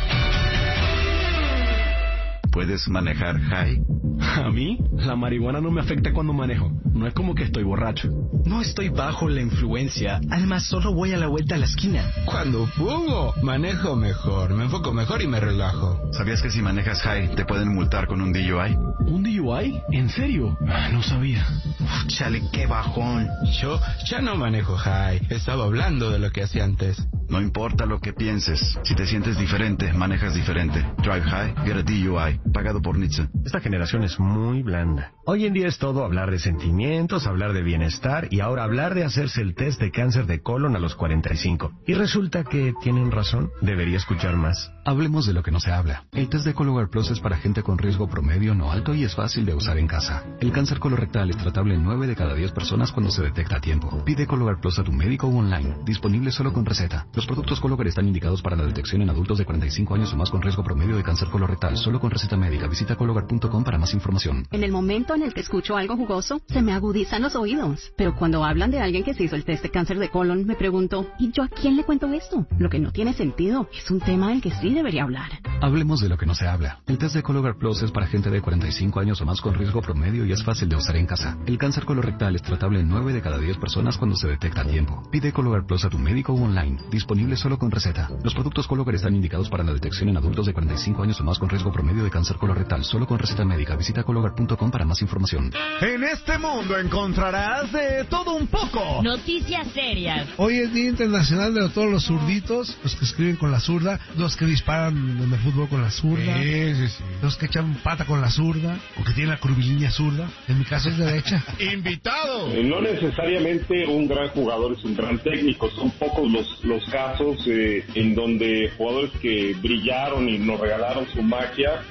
[SPEAKER 23] ¿Puedes manejar high?
[SPEAKER 24] A mí, la marihuana no me afecta cuando manejo. No es como que estoy borracho.
[SPEAKER 25] No estoy bajo la influencia. Además, solo voy a la vuelta a la esquina.
[SPEAKER 26] Cuando fumo, manejo mejor, me enfoco mejor y me relajo.
[SPEAKER 23] ¿Sabías que si manejas high te pueden multar con un DUI?
[SPEAKER 24] ¿Un DUI? ¿En serio? No sabía.
[SPEAKER 26] Chale, qué bajón. Yo ya no manejo high. Estaba hablando de lo que hacía antes.
[SPEAKER 23] No importa lo que pienses. Si te sientes diferente, manejas diferente. Drive high, get a DUI. Pagado por NHTSA.
[SPEAKER 27] Esta generación es muy blanda. Hoy en día es todo hablar de sentimientos, hablar de bienestar y ahora hablar de hacerse el test de cáncer de colon a los 45. Y resulta que tienen razón. Debería escuchar más.
[SPEAKER 28] Hablemos de lo que no se habla. El test de Cologuard Plus es para gente con riesgo promedio no alto y es fácil de usar en casa. El cáncer colorectal es tratable en 9 de cada 10 personas cuando se detecta a tiempo. Pide Cologuard Plus a tu médico o online. Disponible solo con receta. Los productos Cologuard están indicados para la detección en adultos de 45 años o más con riesgo promedio de cáncer colorectal. Solo con receta médica. Visita Cologuard.com para más información.
[SPEAKER 14] En el momento en el que escucho algo jugoso, se me agudizan los oídos. Pero cuando hablan de alguien que se hizo el test de cáncer de colon, me pregunto, ¿y yo a quién le cuento esto? Lo que no tiene sentido. Es un tema del que sí debería hablar.
[SPEAKER 28] Hablemos de lo que no se habla. El test de Cologuard Plus es para gente de 45 años o más con riesgo promedio y es fácil de usar en casa. El cáncer colorectal es tratable en 9 de cada 10 personas cuando se detecta a tiempo. Pide Cologuard Plus a tu médico o online. Disponible solo con receta. Los productos Cologuard están indicados para la detección en adultos de 45 años o más con riesgo promedio de cáncer colorectal. Solo con receta médica. Visita Cologuard.com para más información.
[SPEAKER 3] En este mundo encontrarás de todo un poco.
[SPEAKER 10] Noticias serias.
[SPEAKER 29] Hoy es Día Internacional de todos los zurditos, los que escriben con la zurda, los que disparan en el fútbol con la zurda, los que echan pata con la zurda, o que tienen la curvilínea zurda. En mi caso es derecha.
[SPEAKER 17] ¡Invitado!
[SPEAKER 19] No necesariamente un gran jugador es un gran técnico. Son pocos los casos en donde jugadores que brillaron y nos regalaron su magia.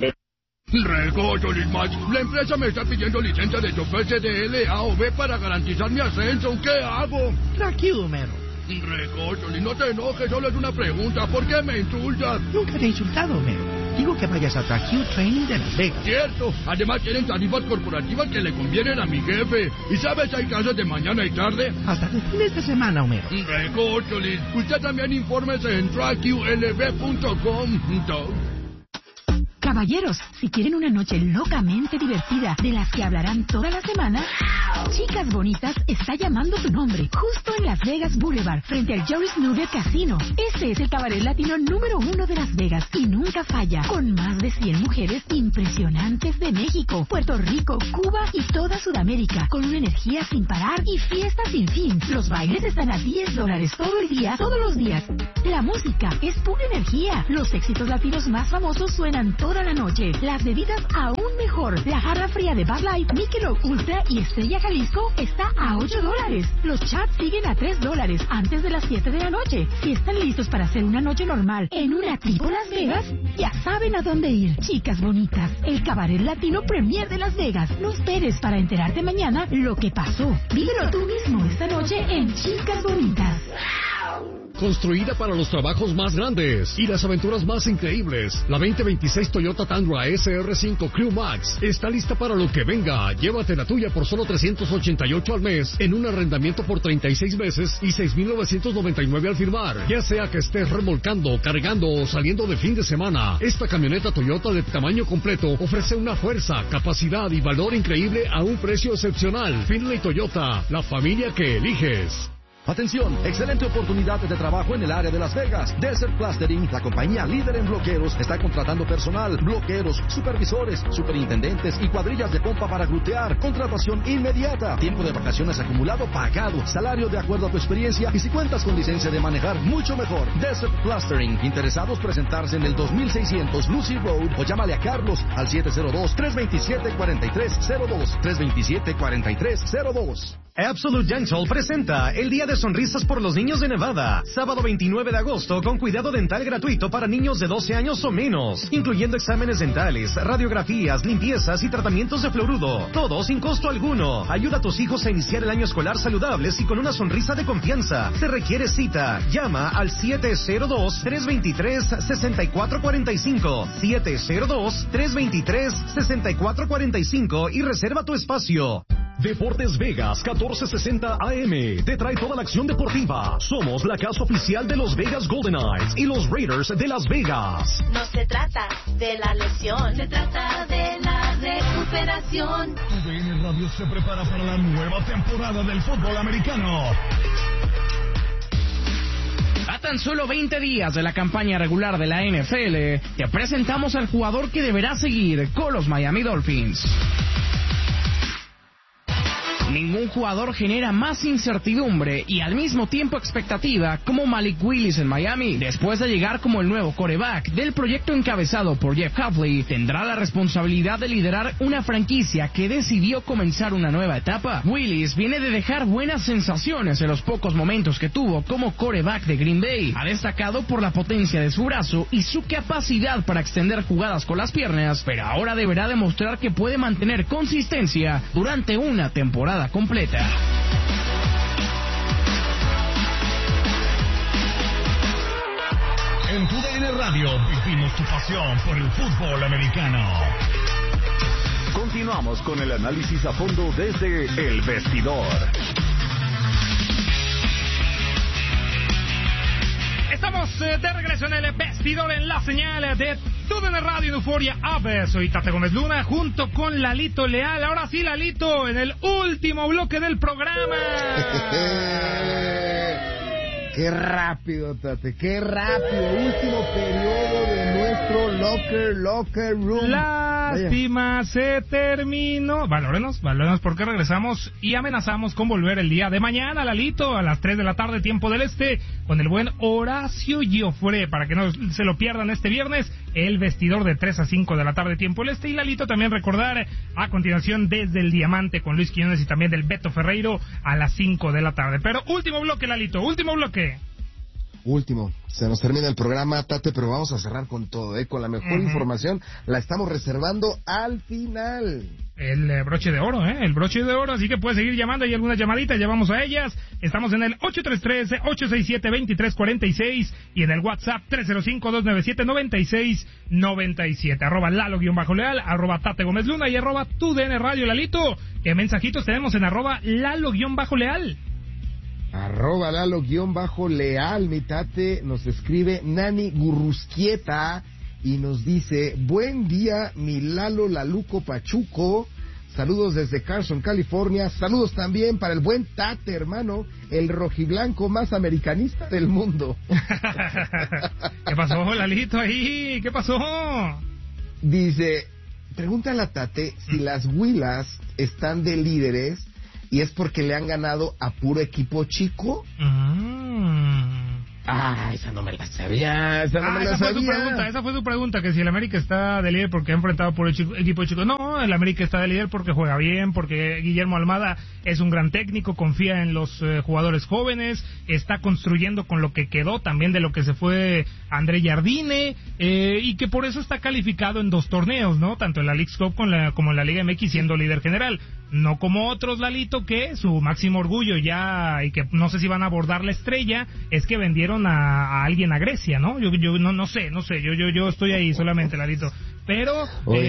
[SPEAKER 30] Recocho, Lismach. La empresa me está pidiendo licencia de chofer CDL A o B para garantizar mi ascenso. ¿Qué hago?
[SPEAKER 31] Tranquilo, mero.
[SPEAKER 30] Recocho, no te enojes, solo es una pregunta. ¿Por qué me insultas?
[SPEAKER 31] Nunca te he insultado, mero. Digo que vayas a Track Training de Las Vegas.
[SPEAKER 30] Cierto. Además tienen tarifas corporativas que le convienen a mi jefe. ¿Y sabes, hay clases de mañana y tarde?
[SPEAKER 31] Hasta los fines de semana, Homero.
[SPEAKER 30] Recocho, usted también infórmese en trackqlb.com.
[SPEAKER 4] Caballeros, si quieren una noche locamente divertida de las que hablarán toda la semana, Chicas Bonitas está llamando tu nombre, justo en Las Vegas Boulevard, frente al Joris Nugget Casino. Este es el cabaret latino número 1 de Las Vegas y nunca falla, con más de 100 mujeres impresionantes de México, Puerto Rico, Cuba y toda Sudamérica, con una energía sin parar y fiestas sin fin. Los bailes están a $10 todo el día, todos los días. La música es pura energía. Los éxitos latinos más famosos suenan toda la noche. Las bebidas aún mejor. La jarra fría de Bud Light, Michelob Ultra y Estrella Jalisco está a $8. Los chats siguen a $3 antes de las 7 de la noche. Si están listos para hacer una noche normal en una tipo Las Vegas, ya saben a dónde ir. Chicas Bonitas, el cabaret latino premier de Las Vegas. No esperes para enterarte mañana lo que pasó. Vívelo tú mismo esta noche en Chicas Bonitas.
[SPEAKER 5] Construida para los trabajos más grandes y las aventuras más increíbles, la 2026 Toyota Tundra SR5 Crew Max está lista para lo que venga. Llévate la tuya por solo $388 al mes en un arrendamiento por 36 meses y $6,999 al firmar. Ya sea que estés remolcando, cargando o saliendo de fin de semana, esta camioneta Toyota de tamaño completo ofrece una fuerza, capacidad y valor increíble a un precio excepcional. Finlay Toyota, la familia que eliges.
[SPEAKER 6] Atención, excelente oportunidad de trabajo en el área de Las Vegas. Desert Plastering, la compañía líder en bloqueros, está contratando personal, bloqueros, supervisores, superintendentes y cuadrillas de pompa para glutear. Contratación inmediata. Tiempo de vacaciones acumulado pagado. Salario de acuerdo a tu experiencia y si cuentas con licencia de manejar, mucho mejor. Desert Plastering. Interesados presentarse en el 2600 Lucy Road o llámale a Carlos al 702-327-4302. 327-4302.
[SPEAKER 7] Absolute Dental presenta el Día de Sonrisas por los Niños de Nevada, sábado 29 de agosto, con cuidado dental gratuito para niños de 12 años o menos, incluyendo exámenes dentales, radiografías, limpiezas y tratamientos de fluoruro, todo sin costo alguno. Ayuda a tus hijos a iniciar el año escolar saludables y con una sonrisa de confianza. Se requiere cita. Llama al 702-323-6445, 702-323-6445 y reserva tu espacio.
[SPEAKER 3] Deportes Vegas 1460 AM te trae toda la acción deportiva. Somos la casa oficial de los Vegas Golden Knights y los Raiders de Las Vegas.
[SPEAKER 8] No se trata de la lesión, se trata de la recuperación.
[SPEAKER 22] TUDN Radio se prepara para la nueva temporada del fútbol americano.
[SPEAKER 9] A tan solo 20 días de la campaña regular de la NFL, te presentamos al jugador que deberá seguir con los Miami Dolphins. Ningún jugador genera más incertidumbre y al mismo tiempo expectativa como Malik Willis en Miami. Después de llegar como el nuevo quarterback del proyecto encabezado por Jeff Hafley, tendrá la responsabilidad de liderar una franquicia que decidió comenzar una nueva etapa. Willis viene de dejar buenas sensaciones en los pocos momentos que tuvo como quarterback de Green Bay. Ha destacado por la potencia de su brazo y su capacidad para extender jugadas con las piernas, pero ahora deberá demostrar que puede mantener consistencia durante una temporada completa.
[SPEAKER 22] En TUDN Radio vivimos tu pasión por el fútbol americano.
[SPEAKER 3] Continuamos con el análisis a fondo desde El Vestidor.
[SPEAKER 1] Estamos de regreso en el Vestidor en la señal de TUDN Radio Euforia AB. Soy Tate Gómez Luna junto con Lalito Leal. Ahora sí, Lalito, en el último bloque del programa.
[SPEAKER 2] Qué rápido, Tate, qué rápido. Último periodo de nuestro locker room.
[SPEAKER 1] Lástima, se terminó. Valórenos porque regresamos y amenazamos con volver el día de mañana, Lalito, a las 3 de la tarde, tiempo del este, con el buen Horacio Giofre, para que no se lo pierdan este viernes, el Vestidor de 3 a 5 de la tarde, tiempo del este. Y Lalito, también recordar a continuación Desde el Diamante con Luis Quiñones y también del Beto Ferreiro a las 5 de la tarde. Pero último bloque, Lalito, último bloque.
[SPEAKER 2] Último, se nos termina el programa, Tate, pero vamos a cerrar con todo, con la mejor información, la estamos reservando al final.
[SPEAKER 1] El broche de oro, el broche de oro, así que puedes seguir llamando, hay algunas llamaditas, ya vamos a ellas. Estamos en el 833-867-2346 y en el WhatsApp 305-297-9697, arroba Lalo-Leal, arroba Tate Gómez Luna y arroba TUDN Radio. Lalito, ¿qué mensajitos tenemos en arroba Lalo-Leal?
[SPEAKER 2] Arroba Lalo-Leal, mi Tate, nos escribe Nani Gurrusquieta. y nos dice, buen día, mi Lalo Laluco Pachuco. Saludos desde Carson, California. Saludos también para el buen Tate, hermano, el rojiblanco más americanista del mundo.
[SPEAKER 1] ¿Qué pasó, Lalito, ahí? ¿Qué pasó?
[SPEAKER 2] Dice, pregúntale a Tate si las Huilas están de líderes y es porque le han ganado a puro equipo chico. Esa no me la sabía. Esa
[SPEAKER 1] fue su pregunta, que si el América está de líder porque ha enfrentado por el equipo chico. No, el América está de líder porque juega bien, porque Guillermo Almada es un gran técnico, confía en los jugadores jóvenes, está construyendo con lo que quedó, también de lo que se fue André Jardine, y que por eso está calificado en 2 torneos, ¿no? Tanto en la Leagues Cup como en la Liga MX, siendo líder general. No como otros, Lalito, que su máximo orgullo ya, y que no sé si van a abordar la estrella, es que vendieron a alguien a Grecia, ¿no? Yo no sé, yo estoy ahí solamente, Lalito. Pero,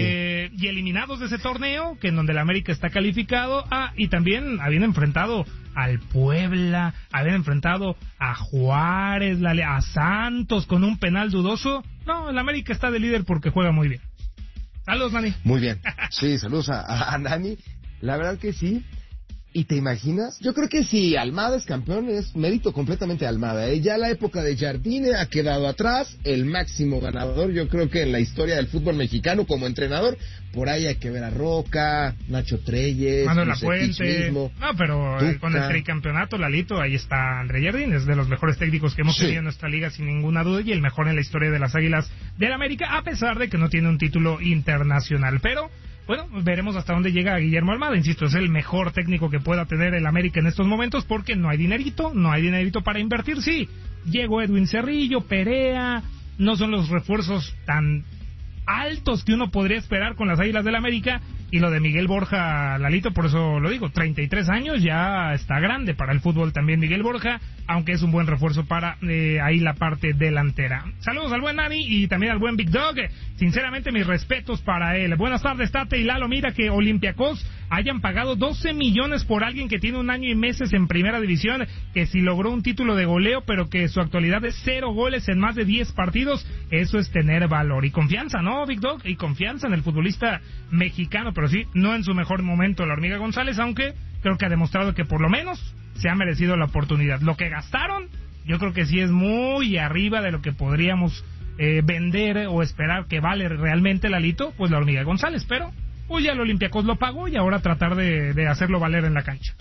[SPEAKER 1] y eliminados de ese torneo, que en donde el América está calificado, y también habían enfrentado al Puebla, habían enfrentado a Juárez, a Santos con un penal dudoso. No, el América está de líder porque juega muy bien. Saludos, Nani.
[SPEAKER 2] Muy bien. Sí, saludos a Nani. La verdad que sí. ¿Y te imaginas? Yo creo que si Almada es campeón es mérito completamente de Almada. Ya la época de Jardine ha quedado atrás. El máximo ganador, yo creo que en la historia del fútbol mexicano como entrenador. Por ahí hay que ver a Roca, Nacho Treyes,
[SPEAKER 1] Manuel Lafuente. No, pero con el tricampeonato, Lalito, ahí está André Jardine. Es de los mejores técnicos que hemos tenido en nuestra liga, sin ninguna duda, y el mejor en la historia de las Águilas del América, a pesar de que no tiene un título internacional. Pero bueno, veremos hasta dónde llega Guillermo Almada. Insisto, es el mejor técnico que pueda tener el América en estos momentos porque no hay dinerito para invertir. Sí, llegó Edwin Cerrillo, Perea, no son los refuerzos tan altos que uno podría esperar con las Águilas del América. Y lo de Miguel Borja, Lalito, por eso lo digo, 33 años, ya está grande para el fútbol también Miguel Borja, aunque es un buen refuerzo para ahí la parte delantera. Saludos al buen Nani y también al buen Big Dog. Sinceramente, mis respetos para él. Buenas tardes, Tate y Lalo. Mira que Olympiacos hayan pagado 12 millones por alguien que tiene 1 año y meses en primera división, que si logró un título de goleo, pero que su actualidad es 0 goles en más de 10 partidos. Eso es tener valor y confianza, ¿no, Big Dog? Y confianza en el futbolista mexicano, pero sí, no en su mejor momento la Hormiga González, aunque creo que ha demostrado que por lo menos se ha merecido la oportunidad. Lo que gastaron, yo creo que sí es muy arriba de lo que podríamos vender o esperar que vale realmente, Lalito, pues la Hormiga González, pero pues ya el Olympiacos lo pagó y ahora tratar de hacerlo valer en la cancha.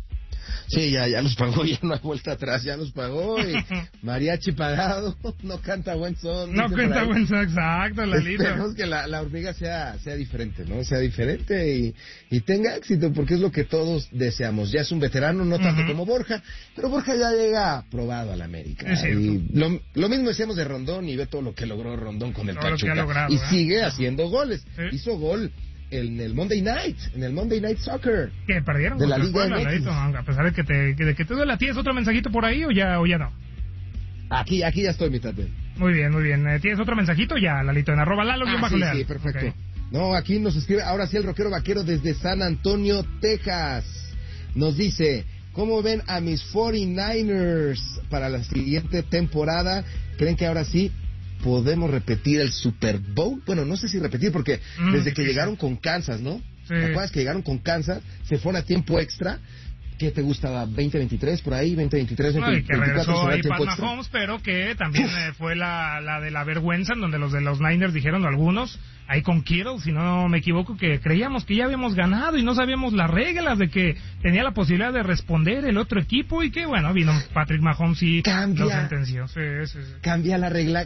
[SPEAKER 2] Sí, ya los pagó, ya no hay vuelta atrás, ya los pagó y mariachi pagado, no canta buen son.
[SPEAKER 1] No canta buen son, exacto, Lalito.
[SPEAKER 2] Esperemos que la hormiga sea diferente, ¿no? Sea diferente y tenga éxito, porque es lo que todos deseamos. Ya es un veterano, no tanto como Borja, pero Borja ya llega probado a la América. Y lo mismo decíamos de Rondón y ve todo lo que logró Rondón con el Pachuca. Y sigue haciendo goles. Sí. Hizo gol en el Monday Night Soccer.
[SPEAKER 1] ¿Qué perdieron?
[SPEAKER 2] De la Liga MX.
[SPEAKER 1] A pesar de que te duele, ¿tienes otro mensajito por ahí o ya no?
[SPEAKER 2] Aquí ya estoy, mi tate.
[SPEAKER 1] Muy bien. ¿Tienes otro mensajito? Ya, Lalito, en @Lalo.
[SPEAKER 2] Sí, perfecto. Okay. No, aquí nos escribe, ahora sí, el rockero vaquero desde San Antonio, Texas. Nos dice, ¿cómo ven a mis 49ers para la siguiente temporada? ¿Creen que ahora sí podemos repetir el Super Bowl? Bueno, no sé si repetir, porque desde que llegaron con Kansas, ¿no? Sí. ¿Te acuerdas que llegaron con Kansas? Se fueron a tiempo extra. ¿Qué te gustaba? ¿20-23 por ahí? ¿20-23?
[SPEAKER 1] No, y que regresó ahí Pat Mahomes, pero que también fue la de la vergüenza, en donde los de los Niners dijeron algunos, ahí con Kittle, si no me equivoco, que creíamos que ya habíamos ganado y no sabíamos las reglas, de que tenía la posibilidad de responder el otro equipo, y que bueno, vino Patrick Mahomes y lo sentenció. Sí.
[SPEAKER 2] Cambia la regla,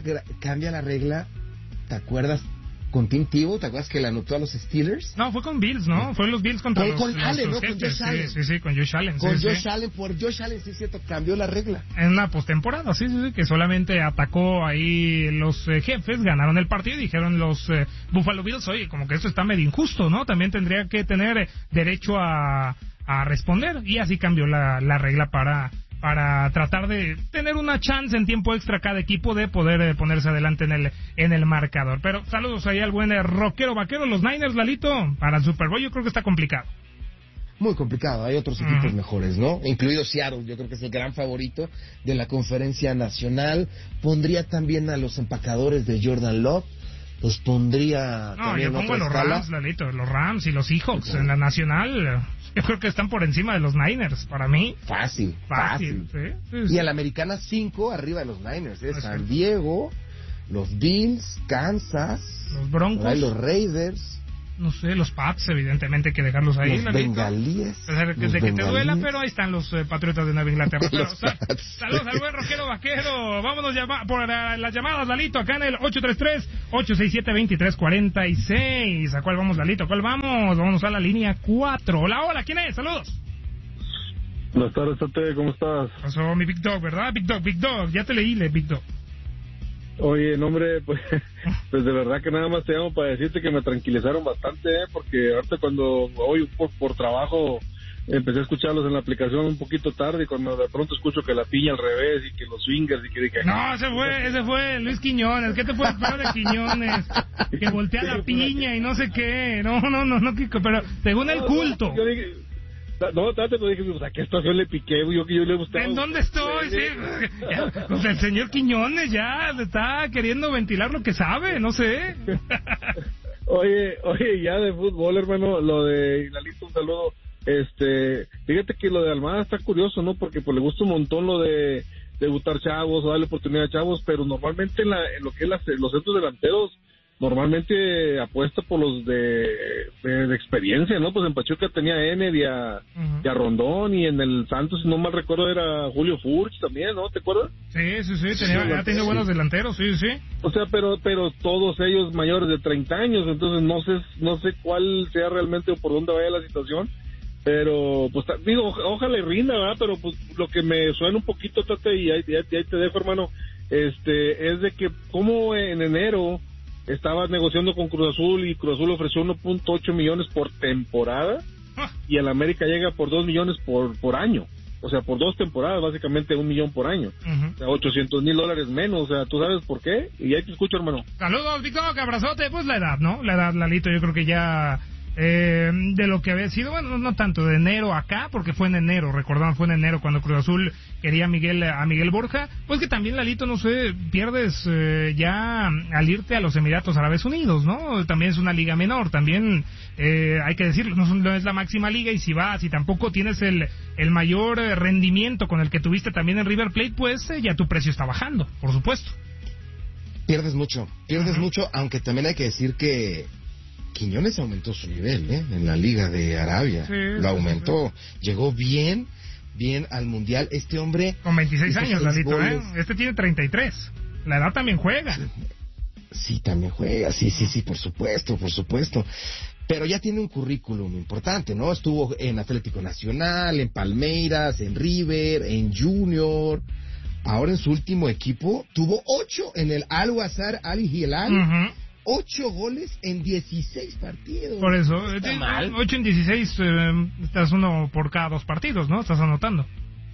[SPEAKER 2] ¿te acuerdas? Con Tim Tebow, ¿te acuerdas que le anotó a los Steelers?
[SPEAKER 1] No, fue con Bills, ¿no? Fue los Bills contra los
[SPEAKER 2] Allen, ¿no? Con Josh Allen.
[SPEAKER 1] Sí, con Josh Allen.
[SPEAKER 2] Por Josh Allen, sí es cierto, cambió la regla.
[SPEAKER 1] En una postemporada, sí, que solamente atacó ahí los jefes, ganaron el partido y dijeron los Buffalo Bills, oye, como que esto está medio injusto, ¿no? También tendría que tener derecho a responder, y así cambió la regla para tratar de tener una chance en tiempo extra cada equipo de poder ponerse adelante en el marcador. Pero saludos ahí al buen rockero vaquero. Los Niners, Lalito, para el Super Bowl yo creo que está complicado.
[SPEAKER 2] Muy complicado, hay otros equipos mejores, ¿no? Incluido Seattle, yo creo que es el gran favorito de la conferencia nacional. Pondría también a los empacadores de Jordan Love. los pondría.
[SPEAKER 1] No, yo pongo los Rams, Lalito, los Rams y los Seahawks en la nacional. Yo creo que están por encima de los Niners, para mí.
[SPEAKER 2] Fácil.
[SPEAKER 1] Sí.
[SPEAKER 2] Y en la americana 5 arriba de los Niners, San Diego, los Bills, Kansas,
[SPEAKER 1] los Broncos,
[SPEAKER 2] los Raiders.
[SPEAKER 1] No sé, los Pats, evidentemente hay que dejarlos ahí.
[SPEAKER 2] Los Bengalíes.
[SPEAKER 1] De que te duela, pero ahí están los Patriotas de Nueva Inglaterra. Saludos al buen rockero vaquero. Vámonos por las llamadas, Lalito, acá en el 833-867-2346. ¿A cuál vamos, Lalito? ¿A cuál vamos? Vámonos a la línea 4. Hola, ¿quién es? Saludos.
[SPEAKER 11] Buenas tardes, Tate, ¿cómo estás?
[SPEAKER 1] Pasó mi Big Dog, ¿verdad? Big Dog, ya te leí, Big Dog.
[SPEAKER 11] Oye, no, hombre, pues de verdad que nada más te llamo para decirte que me tranquilizaron bastante, porque ahorita cuando hoy por trabajo empecé a escucharlos en la aplicación un poquito tarde y cuando de pronto escucho que la piña al revés y que los swingers y que dije...
[SPEAKER 1] No, ese fue Luis Quiñones. ¿Qué te puedes esperar de Quiñones? Que voltea la piña y no sé qué. No, pero según el culto...
[SPEAKER 11] Yo dije... No, tanto lo dije, pues a qué estación le piqué, yo le gustaba.
[SPEAKER 1] ¿En dónde estoy? Sí. Pues el señor Quiñones ya está queriendo ventilar lo que sabe, no sé.
[SPEAKER 11] Oye, ya de fútbol, hermano, lo de Lalito, un saludo. Fíjate que lo de Almada está curioso, ¿no? Porque pues le gusta un montón lo de debutar chavos o darle oportunidad a chavos, pero normalmente en lo que es los centros delanteros normalmente apuesta por los de experiencia, ¿no? Pues en Pachuca tenía a Ener y a Rondón, y en el Santos, si no mal recuerdo, era Julio Furch también, ¿no? ¿Te acuerdas?
[SPEAKER 1] Sí, ha tenido buenos delanteros, sí.
[SPEAKER 11] O sea, pero todos ellos mayores de 30 años, entonces no sé cuál sea realmente o por dónde vaya la situación, pero pues digo, ojalá y rinda, ¿verdad? Pero pues lo que me suena un poquito, Tate, y ahí te dejo, hermano, es de que como en enero estaba negociando con Cruz Azul y Cruz Azul ofreció 1.8 millones por temporada y el América llega por 2 millones por año. O sea, por 2 temporadas, básicamente 1 millón por año. O sea, $800,000 menos. O sea, ¿tú sabes por qué? Y ahí te escucho, hermano.
[SPEAKER 1] Saludos, Víctor, que abrazote. Pues la edad, ¿no? La edad, Lalito, yo creo que ya... de lo que había sido, bueno, no tanto de enero acá, porque fue en enero, recordaban, fue en enero cuando Cruz Azul quería a Miguel Borja, pues que también, Lalito, no sé, pierdes ya al irte a los Emiratos Árabes Unidos, ¿no? También es una liga menor, también hay que decirlo, no es la máxima liga, y si vas y tampoco tienes el mayor rendimiento con el que tuviste también en River Plate, pues ya tu precio está bajando, por supuesto.
[SPEAKER 2] Pierdes mucho, aunque también hay que decir que Quiñones aumentó su nivel, en la Liga de Arabia. Sí, lo aumentó. Sí. Llegó bien al Mundial. Este hombre...
[SPEAKER 1] Con 26 años, Lalito, Este tiene 33. La edad también juega.
[SPEAKER 2] Sí, también juega. Sí, por supuesto. Pero ya tiene un currículum importante, ¿no? Estuvo en Atlético Nacional, en Palmeiras, en River, en Junior. Ahora en su último equipo tuvo 8 en el Al-Wazar Al-Hilal. 8 goles en 16 partidos.
[SPEAKER 1] Por eso, 8 en 16, estás uno por cada 2 partidos, ¿no? Estás anotando.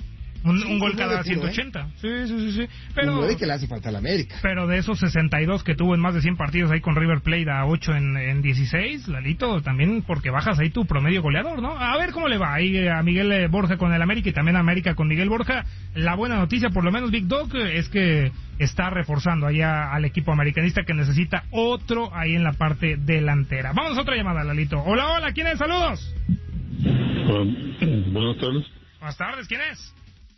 [SPEAKER 1] Un gol cada 180. Sí. Pero,
[SPEAKER 2] 9 que le hace falta a la América.
[SPEAKER 1] Pero de esos 62 que tuvo en más de 100 partidos ahí con River Plate a 8 en 16, Lalito, también porque bajas ahí tu promedio goleador, ¿no? A ver cómo le va ahí a Miguel Borja con el América y también a América con Miguel Borja. La buena noticia, por lo menos, Big Dog, es que está reforzando allá al equipo americanista, que necesita otro ahí en la parte delantera. Vamos a otra llamada, Lalito. Hola, ¿quién es? Saludos.
[SPEAKER 11] Buenas tardes.
[SPEAKER 1] Buenas tardes, ¿quién es?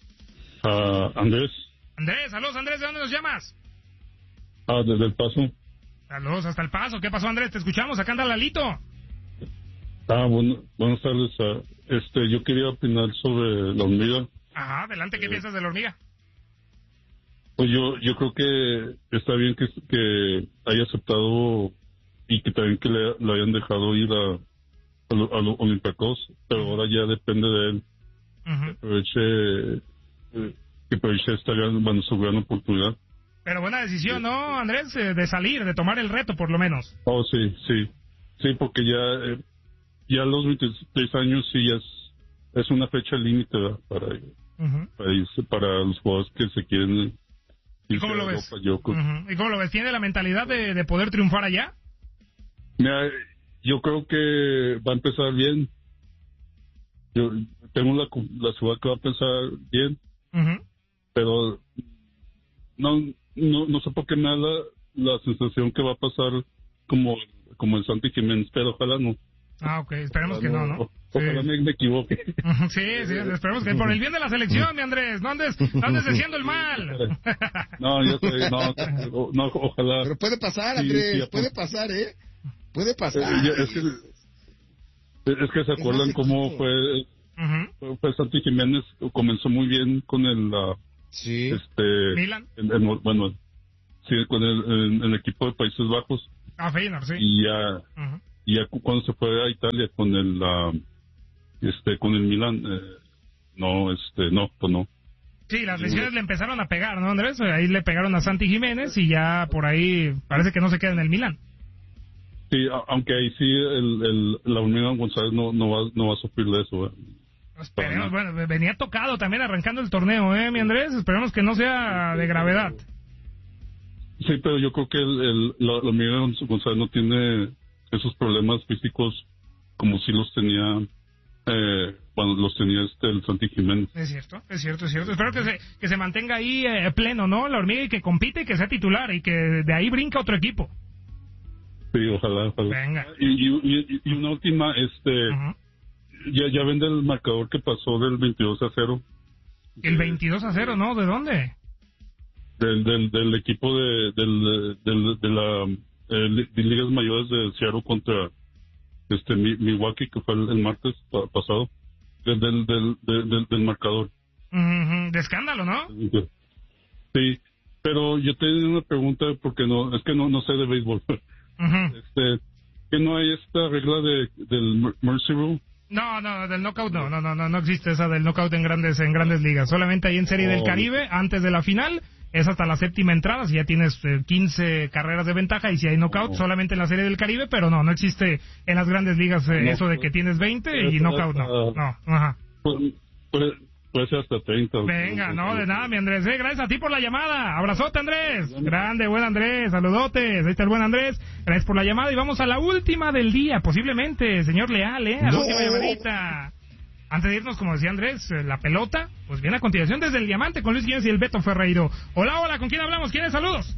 [SPEAKER 11] Andrés.
[SPEAKER 1] Saludos, Andrés, ¿de dónde nos llamas?
[SPEAKER 11] Desde El Paso.
[SPEAKER 1] Saludos hasta El Paso. ¿Qué pasó, Andrés? Te escuchamos, acá anda Lalito.
[SPEAKER 11] Buenas tardes. Yo quería opinar sobre la hormiga.
[SPEAKER 1] Ajá, adelante, ¿qué piensas de la hormiga?
[SPEAKER 11] Pues yo creo que está bien que haya aceptado y que también que le hayan dejado ir a los Olympiacos, pero ahora ya depende de él. Que aproveche esta su gran oportunidad.
[SPEAKER 1] Pero buena decisión, ¿no, Andrés? De salir, de tomar el reto, por lo menos.
[SPEAKER 11] Oh, sí, porque ya a los 23 años sí es una fecha límite para los jugadores que se quieren.
[SPEAKER 1] ¿Y cómo lo ves? ¿Y cómo lo ves? ¿Tiene la mentalidad de poder triunfar allá?
[SPEAKER 11] Mira, yo creo que va a empezar bien. Yo tengo la ciudad que va a empezar bien, pero no sé por qué me da la sensación que va a pasar
[SPEAKER 12] como el Santi Jiménez, pero ojalá no.
[SPEAKER 1] Ok, esperemos que no, ¿no?
[SPEAKER 12] Ojalá me equivoque.
[SPEAKER 1] Sí, esperemos que por el bien de la selección, mi Andrés, no andes diciendo el mal.
[SPEAKER 12] No, yo sé, no, ojalá.
[SPEAKER 2] Pero puede pasar, Andrés, sí, puede pasar, ¿eh? Puede pasar.
[SPEAKER 12] Es que se acuerdan cómo fue Santi Jiménez, comenzó muy bien con el
[SPEAKER 1] Milan.
[SPEAKER 12] Con el equipo de Países Bajos.
[SPEAKER 1] Feyenoord, sí.
[SPEAKER 12] Y ya cuando se fue a Italia con el Milan, no.
[SPEAKER 1] Sí, las lesiones le empezaron a pegar, ¿no, Andrés? Ahí le pegaron a Santi Jiménez y ya por ahí parece que no se queda en el Milan.
[SPEAKER 12] Sí, aunque ahí sí la Unión González no va a sufrir de eso.
[SPEAKER 1] Esperemos, bueno, venía tocado también arrancando el torneo, mi Andrés, esperemos que no sea de gravedad.
[SPEAKER 12] Sí, pero yo creo que la Unión González no tiene esos problemas físicos como si los tenía cuando los tenía el Santi Jiménez.
[SPEAKER 1] Es cierto. Espero que se mantenga ahí pleno, ¿no? La hormiga, y que compite y que sea titular y que de ahí brinca otro equipo.
[SPEAKER 12] Sí, ojalá.
[SPEAKER 1] Venga.
[SPEAKER 12] Y una última, ya vende el marcador que pasó del 22-0.
[SPEAKER 1] El 22-0, ¿no? ¿De dónde?
[SPEAKER 12] Del equipo de ligas mayores de Seattle contra Milwaukee, que fue el martes pasado, del marcador.
[SPEAKER 1] De escándalo, ¿no?
[SPEAKER 12] Sí, pero yo tengo una pregunta porque no sé de béisbol. ¿Que no hay esta regla del Mercy Rule?
[SPEAKER 1] No, del knockout no existe esa del knockout en grandes ligas. Solamente hay en Serie del Caribe, antes de la final, es hasta la séptima entrada, si ya tienes 15 carreras de ventaja, y si hay knockout solamente en la Serie del Caribe, pero no existe en las grandes ligas eso de que tienes 20 y knockout no.
[SPEAKER 12] Puede ser hasta 30.
[SPEAKER 1] Venga, no, de nada, mi Andrés. Gracias a ti por la llamada. Abrazote, Andrés. Grande, buen Andrés. Saludotes. Ahí está el buen Andrés. Gracias por la llamada. Y vamos a la última del día, posiblemente, señor Leal, a la última llamadita. Antes de irnos, como decía Andrés, la pelota, pues viene a continuación desde el Diamante con Luis Quiñones y el Beto Ferreiro. Hola, ¿con quién hablamos? ¿Quiénes? Saludos.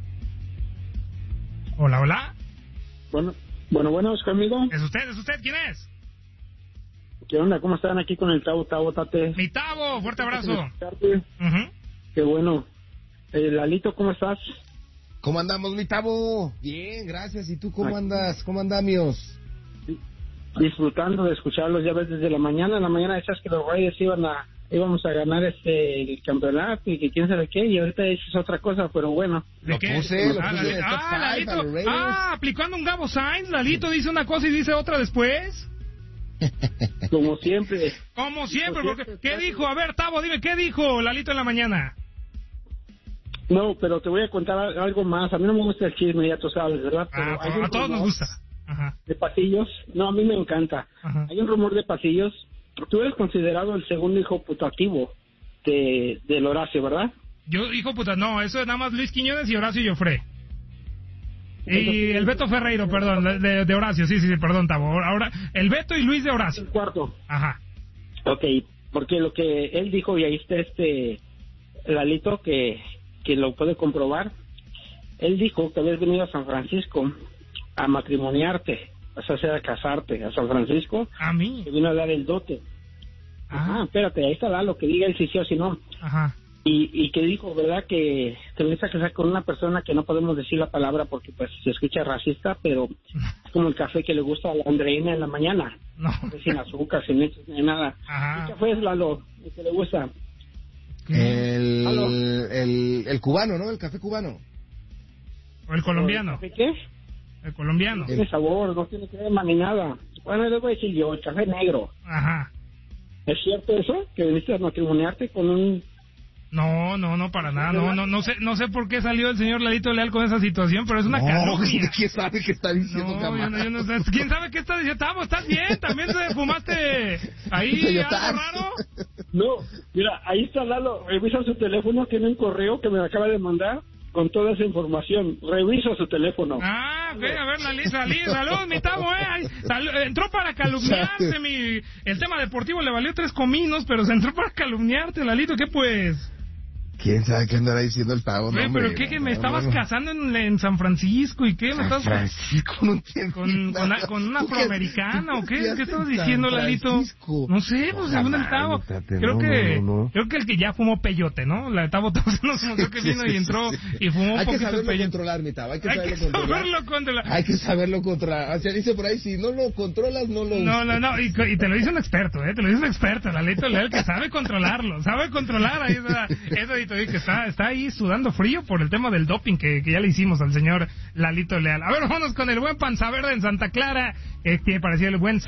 [SPEAKER 1] Hola.
[SPEAKER 13] Bueno, ¿es conmigo?
[SPEAKER 1] ¿Es usted? ¿Quién es?
[SPEAKER 13] ¿Qué onda? ¿Cómo están aquí con el Tavo, Tate?
[SPEAKER 1] Mi Tavo, fuerte abrazo.
[SPEAKER 13] Qué bueno. Lalito, ¿cómo estás?
[SPEAKER 2] ¿Cómo andamos, mi Tavo? Bien, gracias. ¿Y tú cómo andas? ¿Cómo andamios?
[SPEAKER 13] Disfrutando de escucharlos, ya ves, desde la mañana. En la mañana decías que los Raiders íbamos a ganar el campeonato y que quién sabe qué, y ahorita dices otra cosa, pero bueno.
[SPEAKER 2] ¿De qué? Lo puse
[SPEAKER 1] Lalito. Aplicando un Gabo Sainz. Lalito dice una cosa y dice otra después.
[SPEAKER 13] Como siempre.
[SPEAKER 1] Porque, ¿qué dijo? A ver, Tavo, dime, ¿qué dijo Lalito en la mañana?
[SPEAKER 13] No, pero te voy a contar algo más. A mí no me gusta el chisme, ya tú sabes, ¿verdad? Pero
[SPEAKER 1] a todos nos gusta.
[SPEAKER 13] De pasillos. No, a mí me encanta. Hay un rumor de pasillos. Tú eres considerado el segundo hijo putativo del Horacio, ¿verdad?
[SPEAKER 1] Yo, hijo puta, no, eso es nada más Luis Quiñones y Horacio Joffre. Y el Beto Ferreiro, perdón, de Horacio, sí, perdón, Tavo. Ahora, el Beto y Luis de Horacio.
[SPEAKER 13] El cuarto.
[SPEAKER 1] Ajá.
[SPEAKER 13] Ok, porque lo que él dijo, y ahí está Lalito, que lo puede comprobar, él dijo que habías venido a San Francisco a matrimoniarte, o sea, a casarte a San Francisco.
[SPEAKER 1] ¿A mí?
[SPEAKER 13] Que vino a dar el dote. Ajá, espérate, ahí está Lalo, que diga él si sí o si no.
[SPEAKER 1] Ajá.
[SPEAKER 13] Y que dijo, ¿verdad?, que te vienes a casar con una persona que no podemos decir la palabra porque pues se escucha racista, pero es como el café que le gusta a la Andreina en la mañana.
[SPEAKER 1] No.
[SPEAKER 13] Sin azúcar, sin leche, sin nada.
[SPEAKER 1] Ajá.
[SPEAKER 13] ¿Qué café es, Lalo, el que le gusta?
[SPEAKER 2] El cubano, ¿no? El café cubano.
[SPEAKER 1] ¿O el colombiano?
[SPEAKER 13] ¿El café qué?
[SPEAKER 1] El colombiano.
[SPEAKER 13] No tiene sabor, no tiene crema ni nada. Bueno, les voy a decir yo, el café negro.
[SPEAKER 1] Ajá.
[SPEAKER 13] ¿Es cierto eso? ¿Que viniste a matrimoniarte con un...?
[SPEAKER 1] No, para nada. No sé por qué salió el señor Lalito Leal con esa situación, pero es una calumnia.
[SPEAKER 2] ¿Quién sabe qué está diciendo?
[SPEAKER 1] Yo no sé. ¿Quién sabe qué está diciendo? Tavo, ¿estás bien? ¿También te fumaste ahí algo raro?
[SPEAKER 13] No, mira, ahí está Lalo. Revisa su teléfono, tiene un correo que me acaba de mandar con toda esa información. Revisa su teléfono.
[SPEAKER 1] A ver, salud, mi Tavo, entró para calumniarte, el tema deportivo le valió 3 cominos, pero se entró para calumniarte, Lalito, ¿qué pues?
[SPEAKER 2] ¿Quién sabe qué andará diciendo el Tavo?
[SPEAKER 1] Oye, pero ¿qué me estabas casando en San Francisco? ¿Y qué? ¿Me estabas
[SPEAKER 2] Francisco, no entiendo.
[SPEAKER 1] ¿Con una afroamericana o qué? ¿Qué estabas diciendo, Lalito? No sé, pues según el Tavo. Creo que el que ya fumó peyote, ¿no? La Tavo creo que vino y entró y fumó un poquito de peyote.
[SPEAKER 2] Hay que saberlo controlar, mi Tavo. Hay que saberlo controlar. Hay que saberlo controlar. O sea, dice por ahí, si no lo controlas, no lo usas.
[SPEAKER 1] No. Y te lo dice un experto, te lo dice un experto. Lalito Leal, que sabe controlarlo. Sabe controlar ahí eso y te digo que está ahí sudando frío por el tema del doping que ya le hicimos al señor Lalito Leal. A ver, vámonos con el buen Panza Verde en Santa Clara, que parecía el buen